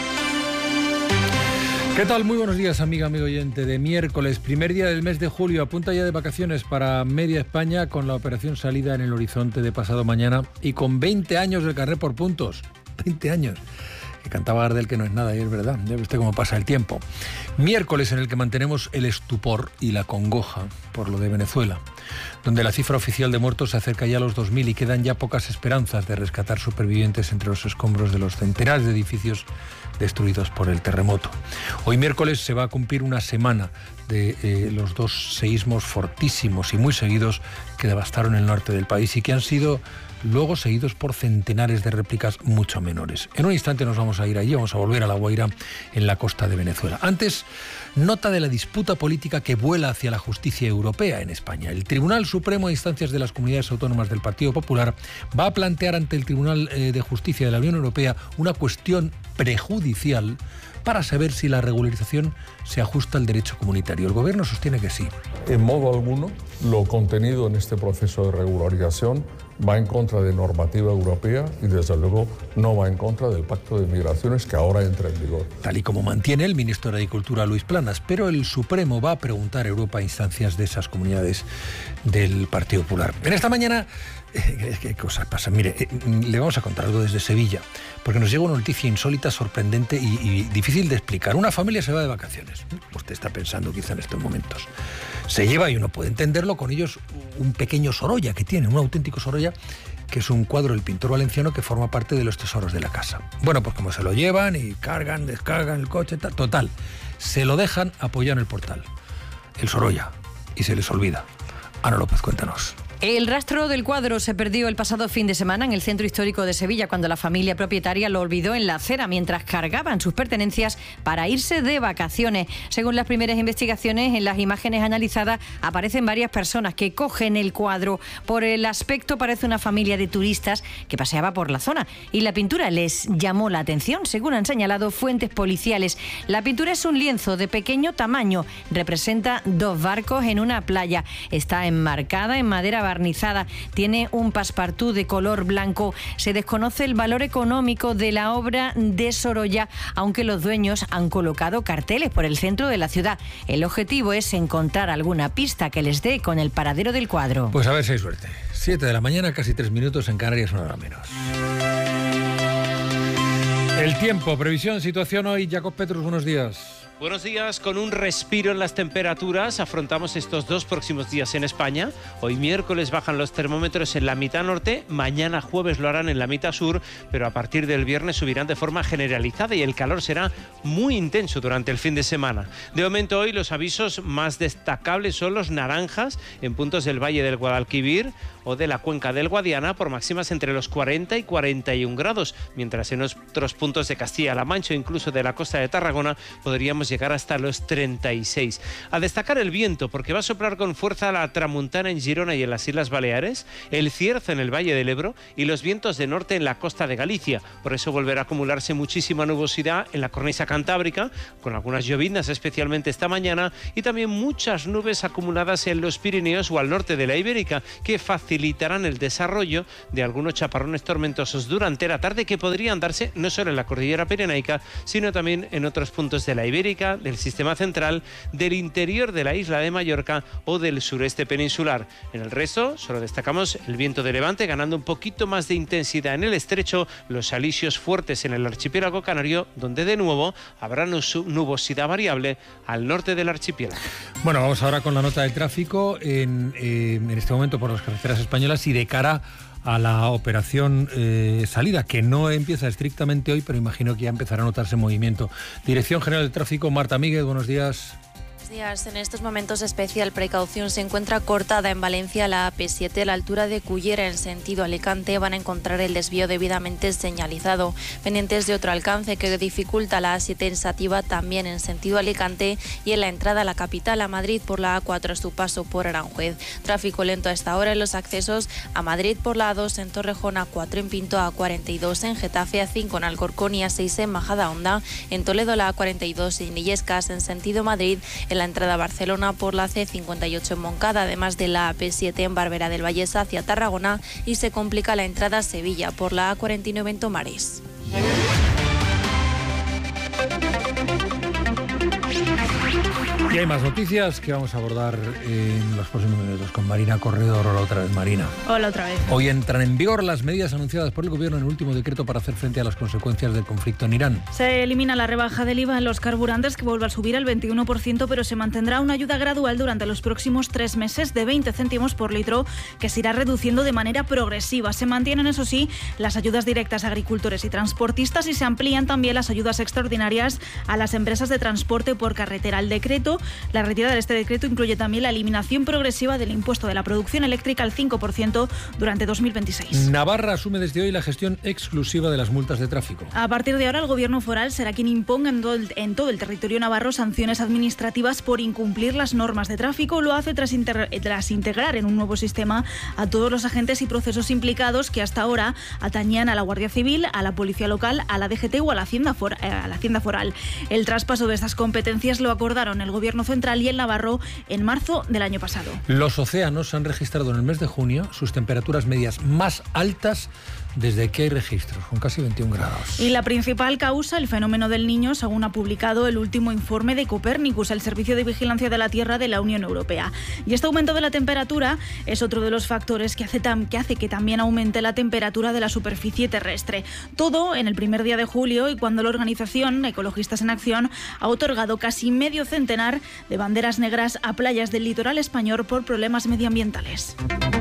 ¿Qué tal? Muy buenos días, amiga, amigo oyente. De miércoles, primer día del mes de julio, a punta ya de vacaciones para media España, con la operación salida en el horizonte de pasado mañana y con veinte años del carné por puntos. veinte años. Que cantaba Gardel que no es nada, y es verdad, ya ve usted cómo pasa el tiempo. Miércoles en el que mantenemos el estupor y la congoja por lo de Venezuela, donde la cifra oficial de muertos se acerca ya a los dos mil y quedan ya pocas esperanzas de rescatar supervivientes entre los escombros de los centenares de edificios destruidos por el terremoto. Hoy miércoles se va a cumplir una semana de eh, los dos seísmos fortísimos y muy seguidos que devastaron el norte del país y que han sido luego seguidos por centenares de réplicas mucho menores. En un instante nos vamos a ir allí, vamos a volver a La Guaira, en la costa de Venezuela. Antes, nota de la disputa política que vuela hacia la justicia europea en España. El Tribunal Supremo de Instancias de las Comunidades Autónomas del Partido Popular va a plantear ante el Tribunal de Justicia de la Unión Europea una cuestión prejudicial para saber si la regularización se ajusta al derecho comunitario. El Gobierno sostiene que sí. En modo alguno, lo contenido en este proceso de regularización va en contra de normativa europea y, desde luego, no va en contra del Pacto de Migraciones que ahora entra en vigor. Tal y como mantiene el ministro de Agricultura, Luis Planas, pero el Supremo va a preguntar a Europa a instancias de esas comunidades del Partido Popular. En esta mañana, eh, ¿qué cosas pasan? Mire, eh, le vamos a contar algo desde Sevilla, porque nos llega una noticia insólita, sorprendente y, y difícil de explicar. Una familia se va de vacaciones. Usted está pensando quizá en estos momentos. Se lleva, y uno puede entenderlo, con ellos un pequeño Sorolla que tiene, un auténtico Sorolla, que es un cuadro del pintor valenciano que forma parte de los tesoros de la casa. Bueno, pues como se lo llevan y cargan, descargan el coche, tal, total, se lo dejan apoyado en el portal, el Sorolla, y se les olvida. Ana López, cuéntanos. El rastro del cuadro se perdió el pasado fin de semana en el centro histórico de Sevilla, cuando la familia propietaria lo olvidó en la acera mientras cargaban sus pertenencias para irse de vacaciones. Según las primeras investigaciones, en las imágenes analizadas aparecen varias personas que cogen el cuadro. Por el aspecto parece una familia de turistas que paseaba por la zona y la pintura les llamó la atención, según han señalado fuentes policiales. La pintura es un lienzo de pequeño tamaño, representa dos barcos en una playa, está enmarcada en madera barata barnizada tiene un passepartout de color blanco. Se desconoce el valor económico de la obra de Sorolla, aunque los dueños han colocado carteles por el centro de la ciudad. El objetivo es encontrar alguna pista que les dé con el paradero del cuadro. Pues a ver si hay suerte. Siete de la mañana, casi tres minutos en Canarias, una hora menos. El tiempo, previsión, situación hoy. Jacob Petrus, buenos días. Buenos días, con un respiro en las temperaturas afrontamos estos dos próximos días en España. Hoy miércoles bajan los termómetros en la mitad norte, mañana jueves lo harán en la mitad sur, pero a partir del viernes subirán de forma generalizada y el calor será muy intenso durante el fin de semana. De momento hoy los avisos más destacables son los naranjas en puntos del Valle del Guadalquivir o de la cuenca del Guadiana por máximas entre los cuarenta y cuarenta y un grados, mientras en otros puntos de Castilla-La Mancha o incluso de la costa de Tarragona podríamos llegar hasta los treinta y seis. A destacar el viento, porque va a soplar con fuerza la tramuntana en Girona y en las Islas Baleares, el cierzo en el Valle del Ebro y los vientos de norte en la costa de Galicia. Por eso volverá a acumularse muchísima nubosidad en la cornisa cantábrica, con algunas lloviznas especialmente esta mañana, y también muchas nubes acumuladas en los Pirineos o al norte de la Ibérica, que facilitarán el desarrollo de algunos chaparrones tormentosos durante la tarde que podrían darse no solo en la cordillera pirenaica, sino también en otros puntos de la Ibérica, del sistema central, del interior de la isla de Mallorca o del sureste peninsular. En el resto solo destacamos el viento de levante ganando un poquito más de intensidad en el estrecho, los alisios fuertes en el archipiélago canario, donde de nuevo habrá nubosidad variable al norte del archipiélago. Bueno, vamos ahora con la nota del tráfico en, eh, en este momento por las carreteras españolas y de cara a la operación eh, salida, que no empieza estrictamente hoy, pero imagino que ya empezará a notarse movimiento. Dirección General de Tráfico, Marta Míguez, buenos días. Días. En estos momentos especial precaución se encuentra cortada en Valencia la A P siete a la altura de Cullera en sentido Alicante. Van a encontrar el desvío debidamente señalizado. Pendientes de otro alcance que dificulta la A siete en Sativa también en sentido Alicante y en la entrada a la capital, a Madrid, por la A cuatro a su paso por Aranjuez. Tráfico lento a esta hora en los accesos a Madrid por la A dos en Torrejón, A cuatro en Pinto, A cuarenta y dos en Getafe, A cinco en Alcorcón y A seis en Majadahonda. En Toledo la A cuarenta y dos en Illescas en sentido Madrid, en la entrada a Barcelona por la C cincuenta y ocho en Moncada, además de la A P siete en Barberá del Vallés hacia Tarragona, y se complica la entrada a Sevilla por la A cuarenta y nueve en Tomares. Y hay más noticias que vamos a abordar en los próximos minutos con Marina Corredor. Hola otra vez, Marina. Hola otra vez. Hoy entran en vigor las medidas anunciadas por el Gobierno en el último decreto para hacer frente a las consecuencias del conflicto en Irán. Se elimina la rebaja del I V A en los carburantes, que vuelve a subir al veintiuno por ciento, pero se mantendrá una ayuda gradual durante los próximos tres meses de veinte céntimos por litro, que se irá reduciendo de manera progresiva. Se mantienen, eso sí, las ayudas directas a agricultores y transportistas y se amplían también las ayudas extraordinarias a las empresas de transporte por carretera. El decreto La retirada de este decreto incluye también la eliminación progresiva del impuesto de la producción eléctrica al cinco por ciento durante dos mil veintiséis. Navarra asume desde hoy la gestión exclusiva de las multas de tráfico. A partir de ahora, el Gobierno foral será quien imponga en todo el, en todo el territorio navarro sanciones administrativas por incumplir las normas de tráfico. Lo hace tras, inter, tras integrar en un nuevo sistema a todos los agentes y procesos implicados que hasta ahora atañían a la Guardia Civil, a la Policía Local, a la D G T o a la Hacienda, for, eh, a la Hacienda Foral. El traspaso de estas competencias lo acordaron el Gobierno central y el Navarro en marzo del año pasado. Los océanos han registrado en el mes de junio sus temperaturas medias más altas desde que hay registros, con casi veintiún grados. Y la principal causa, el fenómeno del Niño, según ha publicado el último informe de Copernicus, el Servicio de Vigilancia de la Tierra de la Unión Europea. Y este aumento de la temperatura es otro de los factores que hace, tam, que hace que también aumente la temperatura de la superficie terrestre. Todo en el primer día de julio, y cuando la organización Ecologistas en Acción ha otorgado casi medio centenar de banderas negras a playas del litoral español por problemas medioambientales.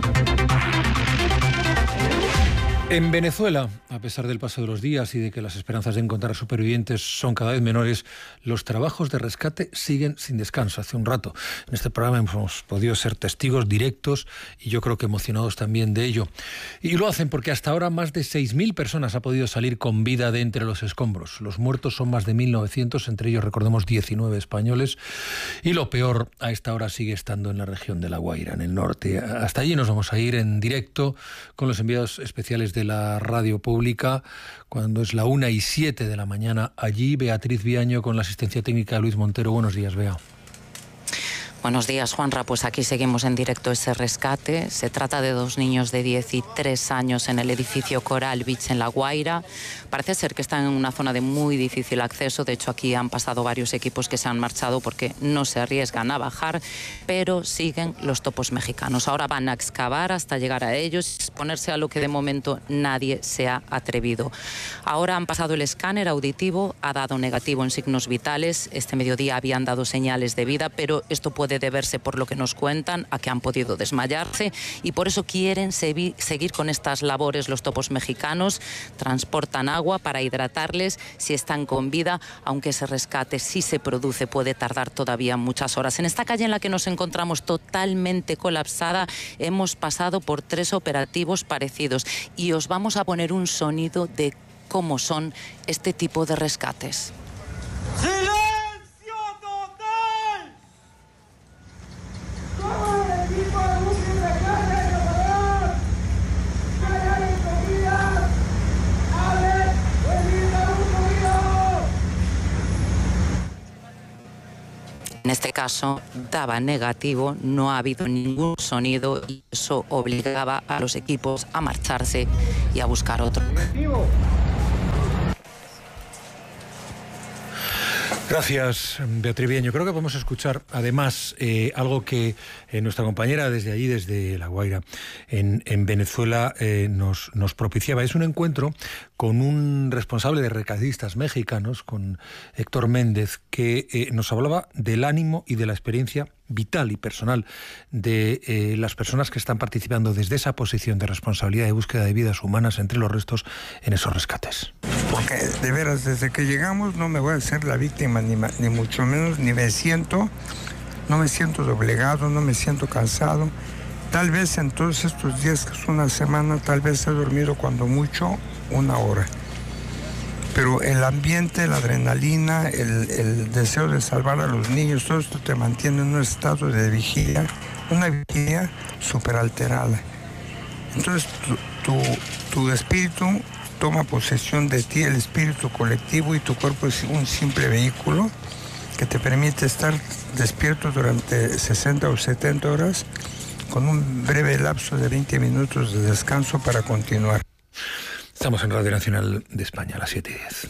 En Venezuela, a pesar del paso de los días y de que las esperanzas de encontrar supervivientes son cada vez menores, los trabajos de rescate siguen sin descanso. Hace un rato en este programa hemos podido ser testigos directos y yo creo que emocionados también de ello. Y lo hacen porque hasta ahora más de seis mil personas ha podido salir con vida de entre los escombros. Los muertos son más de mil novecientos, entre ellos recordemos diecinueve españoles. Y lo peor a esta hora sigue estando en la región de La Guaira, en el norte. Hasta allí nos vamos a ir en directo con los enviados especiales de la radio pública, cuando es la una y siete de la mañana. Allí Beatriz Viaño con la asistencia técnica de Luis Montero. Buenos días, Bea. Buenos días, Juanra. Pues aquí seguimos en directo ese rescate. Se trata de dos niños de diez y tres años en el edificio Coral Beach en La Guaira. Parece ser que están en una zona de muy difícil acceso. De hecho, aquí han pasado varios equipos que se han marchado porque no se arriesgan a bajar, pero siguen los topos mexicanos. Ahora van a excavar hasta llegar a ellos y exponerse a lo que de momento nadie se ha atrevido. Ahora han pasado el escáner auditivo, ha dado negativo en signos vitales. Este mediodía habían dado señales de vida, pero esto puede deberse, por lo que nos cuentan, a que han podido desmayarse y por eso quieren seguir con estas labores los topos mexicanos. Transportan agua para hidratarles si están con vida, aunque ese rescate, si se produce, puede tardar todavía muchas horas. En esta calle en la que nos encontramos totalmente colapsada hemos pasado por tres operativos parecidos y os vamos a poner un sonido de cómo son este tipo de rescates. En este caso daba negativo, no ha habido ningún sonido y eso obligaba a los equipos a marcharse y a buscar otro. Gracias, Beatriz Vieño. Creo que podemos escuchar además eh, algo que eh, nuestra compañera desde allí, desde La Guaira, en, en Venezuela, eh, nos, nos propiciaba. Es un encuentro con un responsable de rescatistas mexicanos, con Héctor Méndez, que eh, nos hablaba del ánimo y de la experiencia vital y personal de eh, las personas que están participando desde esa posición de responsabilidad de búsqueda de vidas humanas entre los restos en esos rescates. Porque de veras, desde que llegamos no me voy a hacer la víctima, ni, ni mucho menos, ni me siento, no me siento doblegado, no me siento cansado. Tal vez en todos estos días, que es una semana, tal vez he dormido cuando mucho una hora. Pero el ambiente, la adrenalina, el, el deseo de salvar a los niños, todo esto te mantiene en un estado de vigilia, una vigilia súper alterada. Entonces tu, tu, tu espíritu toma posesión de ti, el espíritu colectivo, y tu cuerpo es un simple vehículo que te permite estar despierto durante sesenta o setenta horas con un breve lapso de veinte minutos de descanso para continuar. Estamos en Radio Nacional de España a las siete y diez.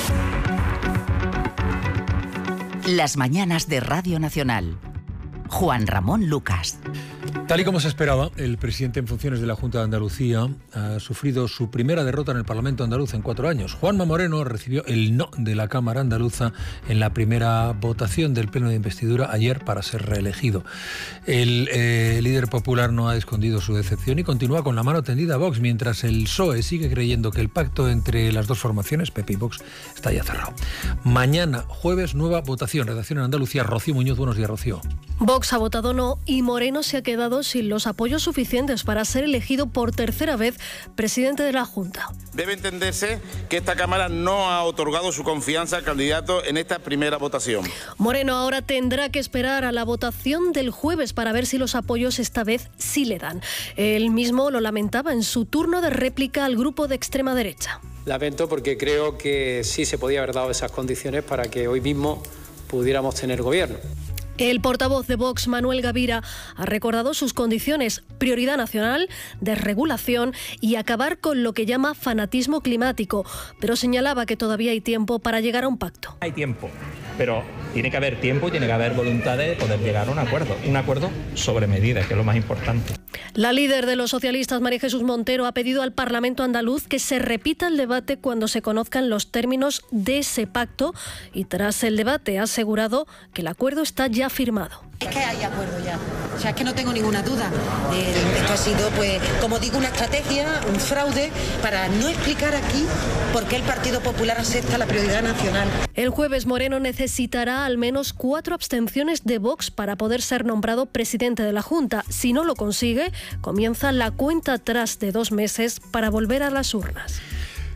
Las mañanas de Radio Nacional. Juan Ramón Lucas. Tal y como se esperaba, el presidente en funciones de la Junta de Andalucía ha sufrido su primera derrota en el Parlamento andaluz en cuatro años. Juanma Moreno recibió el no de la Cámara andaluza en la primera votación del pleno de investidura ayer para ser reelegido. El eh, líder popular no ha escondido su decepción y continúa con la mano tendida a Vox, mientras el P S O E sigue creyendo que el pacto entre las dos formaciones, P P y Vox, está ya cerrado. Mañana, jueves, nueva votación. Redacción en Andalucía. Rocío Muñoz, buenos días, Rocío. Vox ha votado no y Moreno se ha quedado sin los apoyos suficientes para ser elegido por tercera vez presidente de la Junta. Debe entenderse que esta Cámara no ha otorgado su confianza al candidato en esta primera votación. Moreno ahora tendrá que esperar a la votación del jueves para ver si los apoyos esta vez sí le dan. Él mismo lo lamentaba en su turno de réplica al grupo de extrema derecha. Lamento porque creo que sí se podía haber dado esas condiciones para que hoy mismo pudiéramos tener gobierno. El portavoz de Vox, Manuel Gavira, ha recordado sus condiciones: prioridad nacional, desregulación y acabar con lo que llama fanatismo climático, pero señalaba que todavía hay tiempo para llegar a un pacto. Hay tiempo, pero tiene que haber tiempo y tiene que haber voluntad de poder llegar a un acuerdo, un acuerdo sobre medidas, que es lo más importante. La líder de los socialistas, María Jesús Montero, ha pedido al Parlamento andaluz que se repita el debate cuando se conozcan los términos de ese pacto y tras el debate ha asegurado que el acuerdo está ya firmado. Es que hay acuerdo ya, o sea, es que no tengo ninguna duda. Eh, esto ha sido, pues, como digo, una estrategia, un fraude para no explicar aquí por qué el Partido Popular acepta la prioridad nacional. El jueves Moreno necesitará al menos cuatro abstenciones de Vox para poder ser nombrado presidente de la Junta. Si no lo consigue, comienza la cuenta atrás de dos meses para volver a las urnas.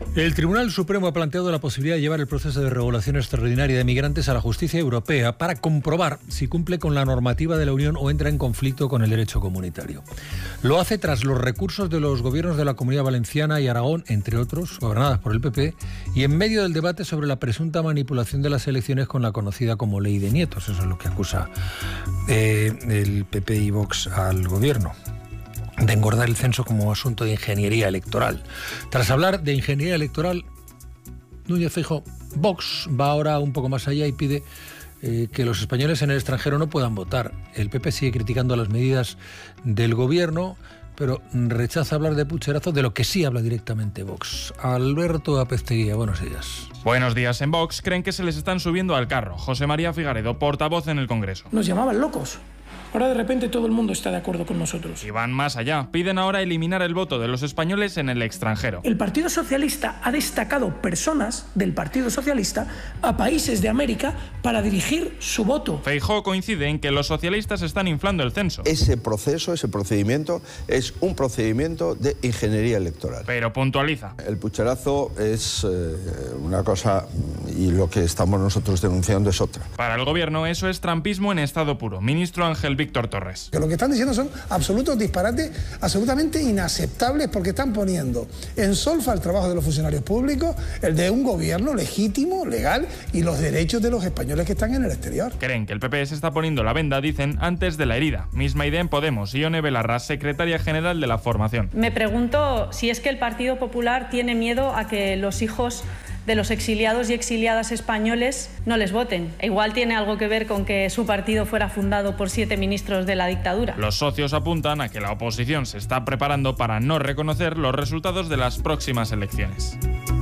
El Tribunal Supremo ha planteado la posibilidad de llevar el proceso de regulación extraordinaria de migrantes a la justicia europea para comprobar si cumple con la normativa de la Unión o entra en conflicto con el derecho comunitario. Lo hace tras los recursos de los gobiernos de la Comunidad Valenciana y Aragón, entre otros, gobernadas por el P P, y en medio del debate sobre la presunta manipulación de las elecciones con la conocida como Ley de Nietos. Eso es lo que acusa eh, el P P y Vox al gobierno, de engordar el censo como asunto de ingeniería electoral. Tras hablar de ingeniería electoral, Núñez Feijóo, Vox va ahora un poco más allá y pide eh, que los españoles en el extranjero no puedan votar. El P P sigue criticando las medidas del gobierno, pero rechaza hablar de pucherazo, de lo que sí habla directamente Vox. Alberto Apezteguía, buenos días. Buenos días. En Vox creen que se les están subiendo al carro. José María Figaredo, portavoz en el Congreso. Nos llamaban locos. Ahora de repente todo el mundo está de acuerdo con nosotros. Y van más allá. Piden ahora eliminar el voto de los españoles en el extranjero. El Partido Socialista ha destacado personas del Partido Socialista a países de América para dirigir su voto. Feijóo coincide en que los socialistas están inflando el censo. Ese proceso, ese procedimiento, es un procedimiento de ingeniería electoral. Pero puntualiza. El pucherazo es eh, una cosa y lo que estamos nosotros denunciando es otra. Para el gobierno eso es trampismo en estado puro. Ministro Ángel Víctor Torres. Que lo que están diciendo son absolutos disparates, absolutamente inaceptables, porque están poniendo en solfa el trabajo de los funcionarios públicos, el de un gobierno legítimo, legal, y los derechos de los españoles que están en el exterior. Creen que el P P se está poniendo la venda, dicen, antes de la herida. Misma idea en Podemos. Ione Belarra, secretaria general de la formación. Me pregunto si es que el Partido Popular tiene miedo a que los hijos de los exiliados y exiliadas españoles no les voten. E igual tiene algo que ver con que su partido fuera fundado por siete ministros de la dictadura. Los socios apuntan a que la oposición se está preparando para no reconocer los resultados de las próximas elecciones.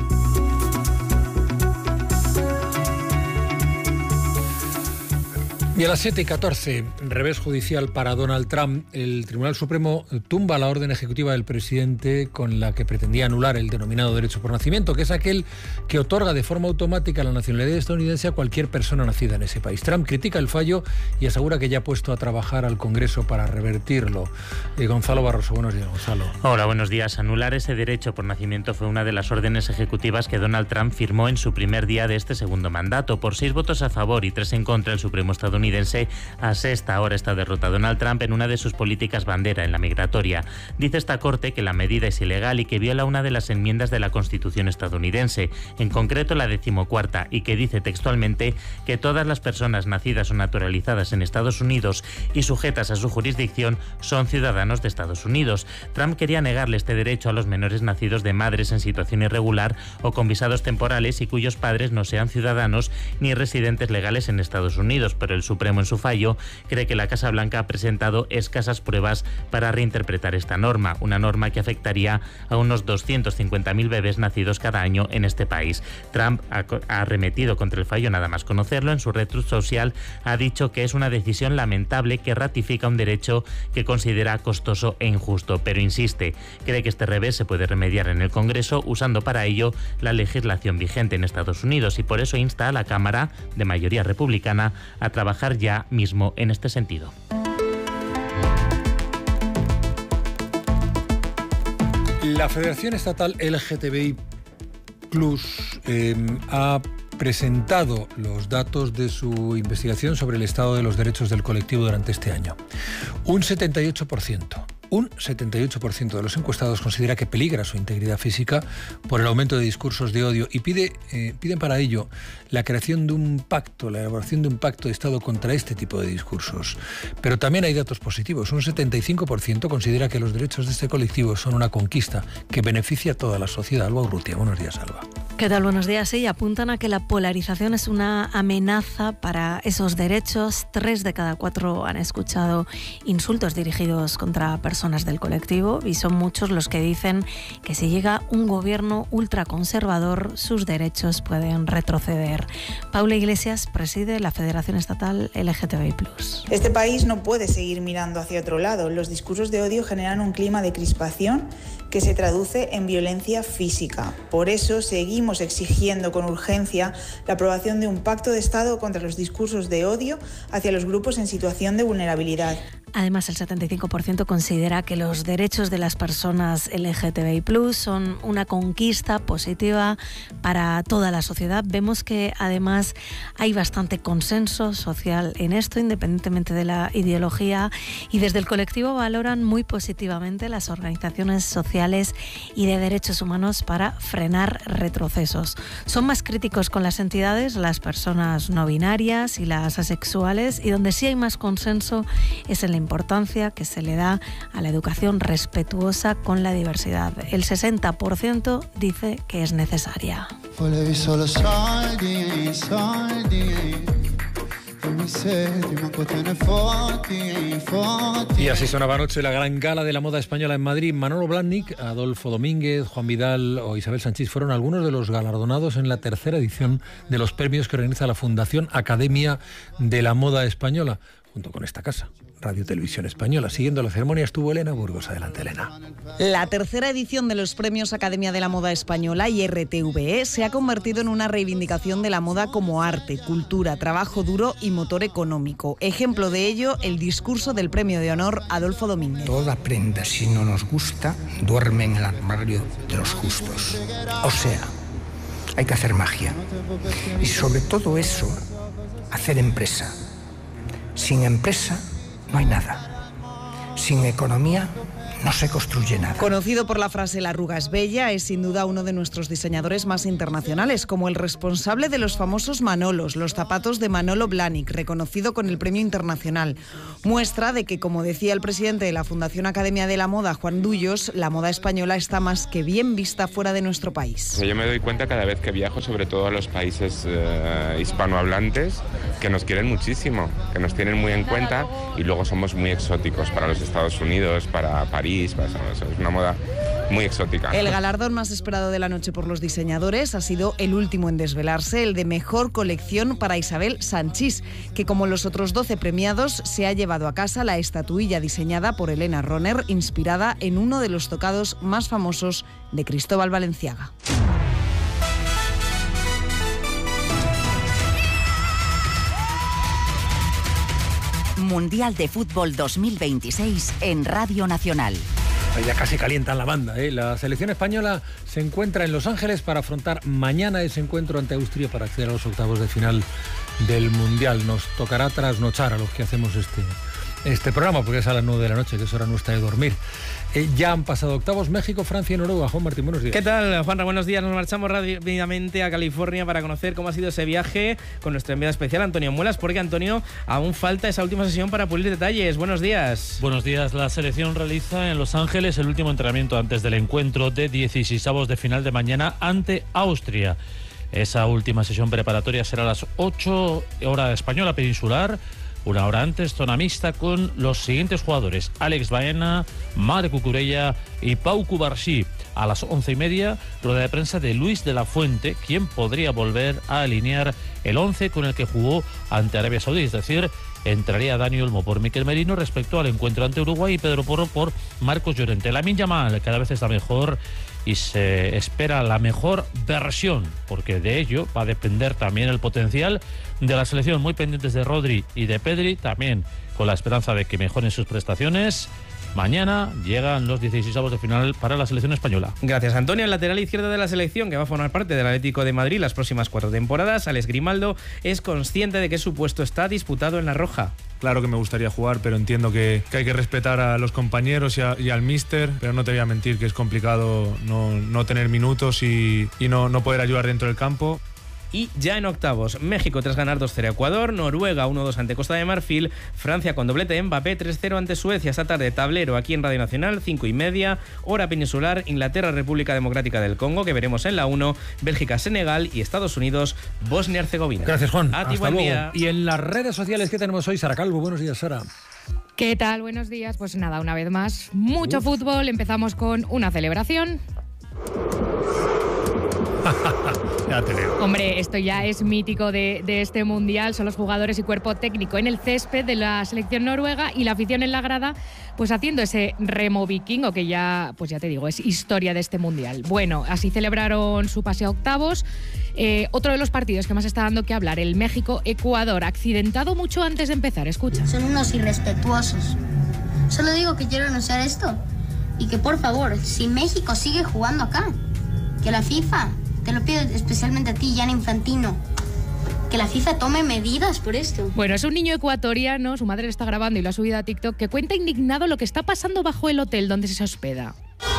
Y a las siete y catorce, revés judicial para Donald Trump. El Tribunal Supremo tumba la orden ejecutiva del presidente con la que pretendía anular el denominado derecho por nacimiento, que es aquel que otorga de forma automática la nacionalidad estadounidense a cualquier persona nacida en ese país. Trump critica el fallo y asegura que ya ha puesto a trabajar al Congreso para revertirlo. Eh, Gonzalo Barroso, buenos días, Gonzalo. Hola, buenos días. Anular ese derecho por nacimiento fue una de las órdenes ejecutivas que Donald Trump firmó en su primer día de este segundo mandato. Por seis votos a favor y tres en contra, el Supremo estadounidense asesta ahora esta derrota a Donald Trump en una de sus políticas bandera, en la migratoria. Dice esta Corte que la medida es ilegal y que viola una de las enmiendas de la Constitución estadounidense, en concreto la decimocuarta, y que dice textualmente que todas las personas nacidas o naturalizadas en Estados Unidos y sujetas a su jurisdicción son ciudadanos de Estados Unidos. Trump quería negarle este derecho a los menores nacidos de madres en situación irregular o con visados temporales y cuyos padres no sean ciudadanos ni residentes legales en Estados Unidos, pero el Supremo en su fallo cree que la Casa Blanca ha presentado escasas pruebas para reinterpretar esta norma, una norma que afectaría a unos doscientos cincuenta mil bebés nacidos cada año en este país. Trump ha, ha arremetido contra el fallo nada más conocerlo. En su red social ha dicho que es una decisión lamentable que ratifica un derecho que considera costoso e injusto, pero insiste, cree que este revés se puede remediar en el Congreso usando para ello la legislación vigente en Estados Unidos, y por eso insta a la Cámara, de mayoría republicana, a trabajar ya mismo en este sentido. La Federación Estatal L G T B I plus eh, ha presentado los datos de su investigación sobre el estado de los derechos del colectivo durante este año. Un setenta y ocho por ciento. Un setenta y ocho por ciento de los encuestados considera que peligra su integridad física por el aumento de discursos de odio y pide, eh, piden para ello la creación de un pacto, la elaboración de un pacto de Estado contra este tipo de discursos. Pero también hay datos positivos. Un setenta y cinco por ciento considera que los derechos de este colectivo son una conquista que beneficia a toda la sociedad. Alba Urrutia, buenos días, Alba. ¿Qué tal? Buenos días. Sí, apuntan a que la polarización es una amenaza para esos derechos. Tres de cada cuatro han escuchado insultos dirigidos contra personas del colectivo y son muchos los que dicen que si llega un gobierno ultraconservador, sus derechos pueden retroceder. Paula Iglesias preside la Federación Estatal L G T B I plus. Este país no puede seguir mirando hacia otro lado. Los discursos de odio generan un clima de crispación que se traduce en violencia física. Por eso seguimos exigiendo con urgencia la aprobación de un pacto de Estado contra los discursos de odio hacia los grupos en situación de vulnerabilidad. Además, el setenta y cinco por ciento considera que los derechos de las personas L G T B I plus, son una conquista positiva para toda la sociedad. Vemos que además hay bastante consenso social en esto, independientemente de la ideología, y desde el colectivo valoran muy positivamente las organizaciones sociales y de derechos humanos para frenar retrocesos. Son más críticos con las entidades, las personas no binarias y las asexuales, y donde sí hay más consenso es en la importancia que se le da a la educación respetuosa con la diversidad. El sesenta por ciento dice que es necesaria. Y así sonaba anoche la gran gala de la moda española en Madrid. Manolo Blahnik, Adolfo Domínguez, Juan Vidal o Isabel Sanchís fueron algunos de los galardonados en la tercera edición de los premios que organiza la Fundación Academia de la Moda Española, junto con esta casa, Radio Televisión Española. Siguiendo la ceremonia estuvo Elena Burgos. Adelante, Elena. La tercera edición de los Premios Academia de la Moda Española y R T V E se ha convertido en una reivindicación de la moda como arte, cultura, trabajo duro y motor económico. Ejemplo de ello, el discurso del Premio de Honor Adolfo Domínguez. Toda prenda, si no nos gusta, duerme en el armario de los justos. O sea, hay que hacer magia. Y sobre todo eso, hacer empresa. Sin empresa no hay nada. Sin economía no se construye nada. Conocido por la frase "la arruga es bella", es sin duda uno de nuestros diseñadores más internacionales, como el responsable de los famosos Manolos, los zapatos de Manolo Blahnik, reconocido con el premio internacional. Muestra de que, como decía el presidente de la Fundación Academia de la Moda, Juan Dullos, la moda española está más que bien vista fuera de nuestro país. O sea, yo me doy cuenta cada vez que viajo, sobre todo a los países eh, hispanohablantes, que nos quieren muchísimo, que nos tienen muy en cuenta, y luego somos muy exóticos para los Estados Unidos, para París. Es una moda muy exótica. El galardón más esperado de la noche por los diseñadores ha sido el último en desvelarse, el de mejor colección para Isabel Sanchís, que como los otros doce premiados se ha llevado a casa la estatuilla diseñada por Elena Ronner, inspirada en uno de los tocados más famosos de Cristóbal Valenciaga. Mundial de Fútbol dos mil veintiséis en Radio Nacional. Ya casi calientan la banda, ¿eh? La selección española se encuentra en Los Ángeles para afrontar mañana ese encuentro ante Austria para acceder a los octavos de final del Mundial. Nos tocará trasnochar a los que hacemos este, este programa, porque es a las nueve de la noche, que es hora nuestra de dormir. Eh, ya han pasado octavos México, Francia y Noruega. Juan Martín, buenos días. ¿Qué tal, Juanra? Buenos días. Nos marchamos rápidamente a California para conocer cómo ha sido ese viaje con nuestro enviado especial, Antonio Muelas, porque, Antonio, aún falta esa última sesión para pulir detalles. Buenos días. Buenos días. La selección realiza en Los Ángeles el último entrenamiento antes del encuentro de dieciseisavos de final de mañana ante Austria. Esa última sesión preparatoria será a las ocho, hora española peninsular. Una hora antes, zona mixta con los siguientes jugadores: Alex Baena, Marc Cucurella y Pau Cubarsí. A las once y media, rueda de prensa de Luis de la Fuente, quien podría volver a alinear el once con el que jugó ante Arabia Saudí, es decir, entraría Dani Olmo por Mikel Merino respecto al encuentro ante Uruguay y Pedro Porro por Marcos Llorente. Lamine Yamal cada vez está mejor y se espera la mejor versión, porque de ello va a depender también el potencial de la selección. Muy pendientes de Rodri y de Pedri, también con la esperanza de que mejoren sus prestaciones. Mañana llegan los dieciseisavos de final para la selección española. Gracias, Antonio. El lateral izquierdo de la selección, que va a formar parte del Atlético de Madrid las próximas cuatro temporadas, Alex Grimaldo, es consciente de que su puesto está disputado en la roja. Claro que me gustaría jugar, pero entiendo que, que hay que respetar a los compañeros y, a, y al míster, pero no te voy a mentir que es complicado no, no tener minutos y, y no, no poder ayudar dentro del campo. Y ya en octavos, México tras ganar dos cero a Ecuador, Noruega uno dos ante Costa de Marfil, Francia con doblete de Mbappé tres cero ante Suecia. Esta tarde tablero aquí en Radio Nacional, cinco y media, hora peninsular, Inglaterra, República Democrática del Congo, que veremos en la uno, Bélgica, Senegal y Estados Unidos, Bosnia y Herzegovina. Gracias, Juan. A ti, Hasta buen luego. día. Y en las redes sociales que tenemos hoy, Sara Calvo. Buenos días, Sara. ¿Qué tal? Buenos días. Pues nada, una vez más, mucho Uf. fútbol. Empezamos con una celebración. Ya te leo. Hombre, esto ya es mítico de, de este Mundial. Son los jugadores y cuerpo técnico en el césped de la selección noruega y la afición en la grada, pues haciendo ese remo vikingo que ya, pues ya te digo, es historia de este Mundial. Bueno, así celebraron su pase a octavos. Eh, otro de los partidos que más está dando que hablar, el México-Ecuador, accidentado mucho antes de empezar. Escucha. Son unos irrespetuosos. Solo digo que quiero anunciar esto y que por favor, si México sigue jugando acá, que la FIFA, te lo pido especialmente a ti, Gianni Infantino, que la FIFA tome medidas por esto. Bueno, es un niño ecuatoriano, su madre le está grabando y lo ha subido a TikTok, que cuenta indignado lo que está pasando bajo el hotel donde se hospeda.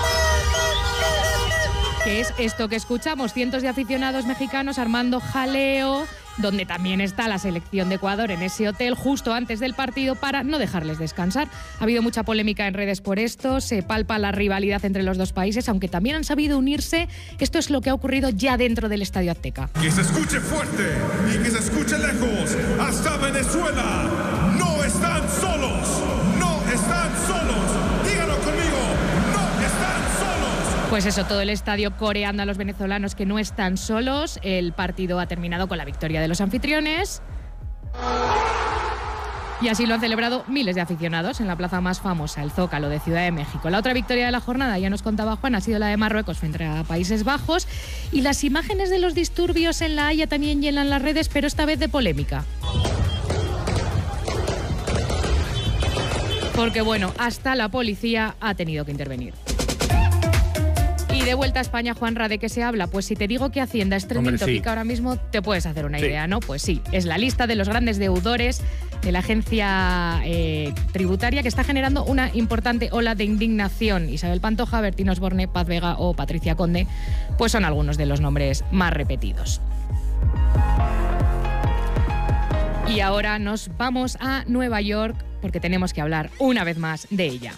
Que es esto que escuchamos, cientos de aficionados mexicanos armando jaleo, donde también está la selección de Ecuador en ese hotel justo antes del partido para no dejarles descansar. Ha habido mucha polémica en redes por esto, se palpa la rivalidad entre los dos países, aunque también han sabido unirse. Esto es lo que ha ocurrido ya dentro del Estadio Azteca. Que se escuche fuerte y que se escuche lejos, hasta Venezuela. No están solos, no están solos. Díganlo conmigo, no están solos. Pues eso, todo el estadio coreando a los venezolanos que no están solos. El partido ha terminado con la victoria de los anfitriones. Y así lo han celebrado miles de aficionados en la plaza más famosa, el Zócalo de Ciudad de México. La otra victoria de la jornada, ya nos contaba Juan, ha sido la de Marruecos frente a Países Bajos. Y las imágenes de los disturbios en La Haya también llenan las redes, pero esta vez de polémica. Porque bueno, hasta la policía ha tenido que intervenir. Y de vuelta a España, Juanra, ¿de qué se habla? Pues si te digo que Hacienda es trending topic ahora mismo, te puedes hacer una sí. idea, ¿no? Pues sí, es la lista de los grandes deudores de la agencia eh, tributaria que está generando una importante ola de indignación. Isabel Pantoja, Bertín Osborne, Paz Vega o Patricia Conde, pues son algunos de los nombres más repetidos. Y ahora nos vamos a Nueva York porque tenemos que hablar una vez más de ella.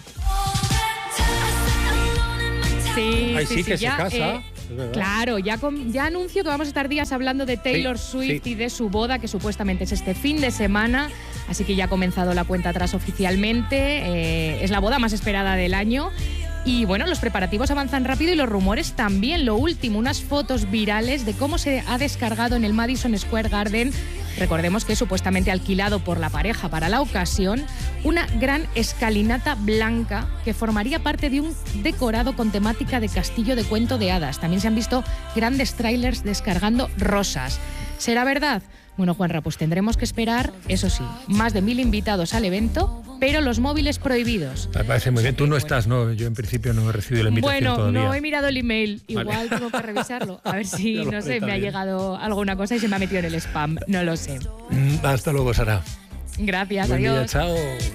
Sí, Ay, sí, sí, sí, que ya, se casa. Eh, claro, ya, con, ya anuncio que vamos a estar días hablando de Taylor sí, Swift sí. y de su boda, que supuestamente es este fin de semana, así que ya ha comenzado la cuenta atrás oficialmente. Eh, es la boda más esperada del año. Y bueno, los preparativos avanzan rápido y los rumores también. Lo último, unas fotos virales de cómo se ha descargado en el Madison Square Garden, recordemos que es supuestamente alquilado por la pareja para la ocasión, una gran escalinata blanca que formaría parte de un decorado con temática de castillo de cuento de hadas. También se han visto grandes trailers descargando rosas. ¿Será verdad? Bueno, Juanra, pues tendremos que esperar, eso sí, más de mil invitados al evento, pero los móviles prohibidos. Me parece muy bien. Tú no estás, ¿no? Yo en principio no he recibido la invitación bueno, todavía. Bueno, no he mirado el email. Igual vale. tengo que revisarlo. A ver si, no sé, me ha llegado alguna cosa y se me ha metido en el spam. No lo sé. Hasta luego, Sara. Gracias, Buen adiós. Día, chao.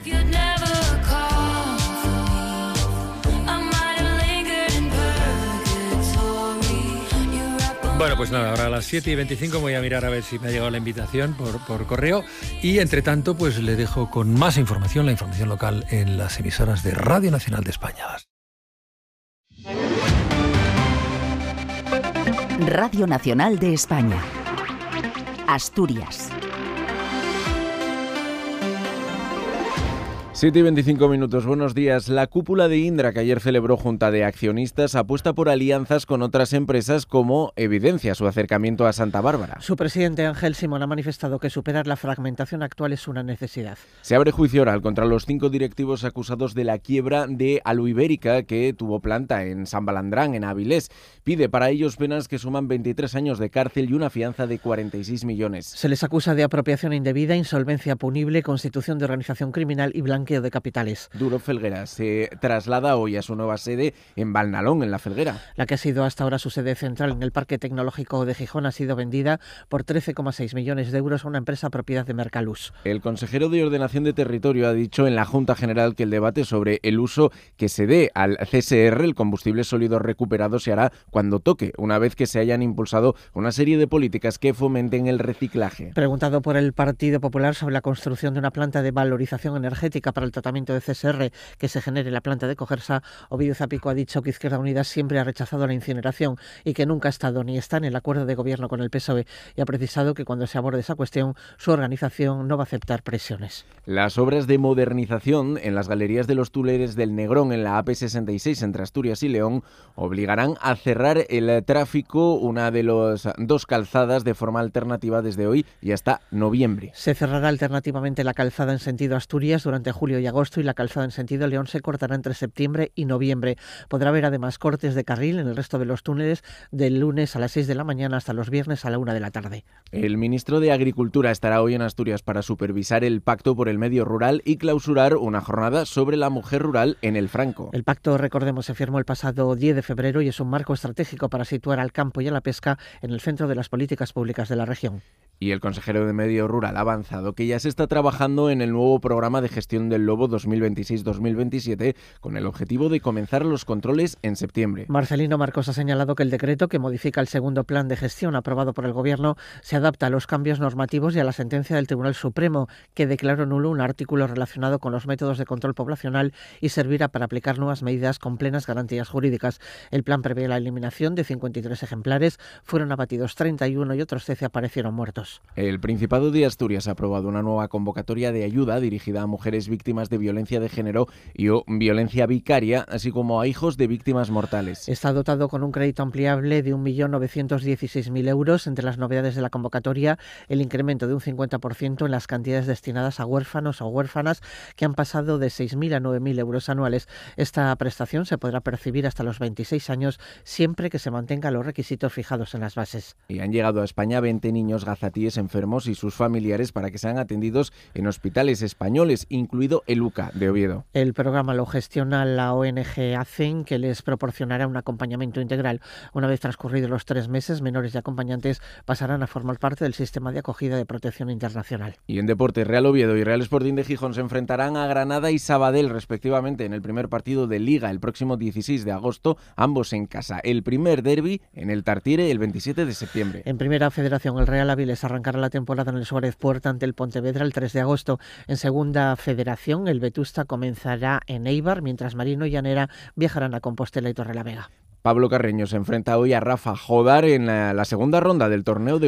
Bueno, pues nada, ahora a las siete y veinticinco voy a mirar a ver si me ha llegado la invitación por, por correo y entre tanto pues le dejo con más información, la información local en las emisoras de Radio Nacional de España. Radio Nacional de España. Asturias. siete y veinticinco minutos, buenos días. La cúpula de Indra, que ayer celebró junta de accionistas, apuesta por alianzas con otras empresas como evidencia su acercamiento a Santa Bárbara. Su presidente Ángel Simón ha manifestado que superar la fragmentación actual es una necesidad. Se abre juicio oral contra los cinco directivos acusados de la quiebra de Aluibérica, que tuvo planta en San Balandrán, en Avilés. Pide para ellos penas que suman veintitrés años de cárcel y una fianza de cuarenta y seis millones. Se les acusa de apropiación indebida, insolvencia punible, constitución de organización criminal y blanqueo de capitales. Duro Felguera se traslada hoy a su nueva sede en Valnalón, en La Felguera. La que ha sido hasta ahora su sede central en el Parque Tecnológico de Gijón ha sido vendida por trece coma seis millones de euros a una empresa propiedad de Mercalus. El consejero de Ordenación de Territorio ha dicho en la Junta General que el debate sobre el uso que se dé al C S R, el combustible sólido recuperado, se hará cuando toque, una vez que se hayan impulsado una serie de políticas que fomenten el reciclaje. Preguntado por el Partido Popular sobre la construcción de una planta de valorización energética para el tratamiento de C S R que se genere en la planta de Cogersa, Ovidio Zapico ha dicho que Izquierda Unida siempre ha rechazado la incineración y que nunca ha estado ni está en el acuerdo de gobierno con el P S O E, y ha precisado que cuando se aborde esa cuestión su organización no va a aceptar presiones. Las obras de modernización en las galerías de los túneles del Negrón en la A P sesenta y seis entre Asturias y León obligarán a cerrar el tráfico una de las dos calzadas de forma alternativa desde hoy y hasta noviembre. Se cerrará alternativamente la calzada en sentido Asturias durante julio julio y agosto y la calzada en sentido León se cortará entre septiembre y noviembre. Podrá haber además cortes de carril en el resto de los túneles del lunes a las seis de la mañana hasta los viernes a la una de la tarde. El ministro de Agricultura estará hoy en Asturias para supervisar el Pacto por el Medio Rural y clausurar una jornada sobre la mujer rural en el Franco. El pacto, recordemos, se firmó el pasado diez de febrero y es un marco estratégico para situar al campo y a la pesca en el centro de las políticas públicas de la región. Y el consejero de Medio Rural ha avanzado que ya se está trabajando en el nuevo programa de gestión del lobo dos mil veintiséis dos mil veintisiete con el objetivo de comenzar los controles en septiembre. Marcelino Marcos ha señalado que el decreto que modifica el segundo plan de gestión aprobado por el Gobierno se adapta a los cambios normativos y a la sentencia del Tribunal Supremo, que declaró nulo un artículo relacionado con los métodos de control poblacional y servirá para aplicar nuevas medidas con plenas garantías jurídicas. El plan prevé la eliminación de cincuenta y tres ejemplares, fueron abatidos treinta y uno y otros trece aparecieron muertos. El Principado de Asturias ha aprobado una nueva convocatoria de ayuda dirigida a mujeres víctimas de violencia de género y o violencia vicaria, así como a hijos de víctimas mortales. Está dotado con un crédito ampliable de un millón novecientos dieciséis mil euros. Entre las novedades de la convocatoria, el incremento de un cincuenta por ciento en las cantidades destinadas a huérfanos o huérfanas, que han pasado de seis mil a nueve mil euros anuales. Esta prestación se podrá percibir hasta los veintiséis años, siempre que se mantengan los requisitos fijados en las bases. Y han llegado a España veinte niños gazatíes enfermos y sus familiares para que sean atendidos en hospitales españoles, incluido el U C A de Oviedo. El programa lo gestiona la O N G ACEN, que les proporcionará un acompañamiento integral. Una vez transcurridos los tres meses, menores y acompañantes pasarán a formar parte del sistema de acogida de protección internacional. Y en deporte, Real Oviedo y Real Sporting de Gijón se enfrentarán a Granada y Sabadell, respectivamente, en el primer partido de Liga el próximo dieciséis de agosto, ambos en casa. El primer derbi en el Tartiere el veintisiete de septiembre. En Primera Federación, el Real Avilés arrancará la temporada en el Suárez Puerta ante el Pontevedra el tres de agosto. En Segunda Federación, el Vetusta comenzará en Eibar, mientras Marino y Llanera viajarán a Compostela y Torrelavega. Pablo Carreño se enfrenta hoy a Rafa Jodar en la, la segunda ronda del torneo de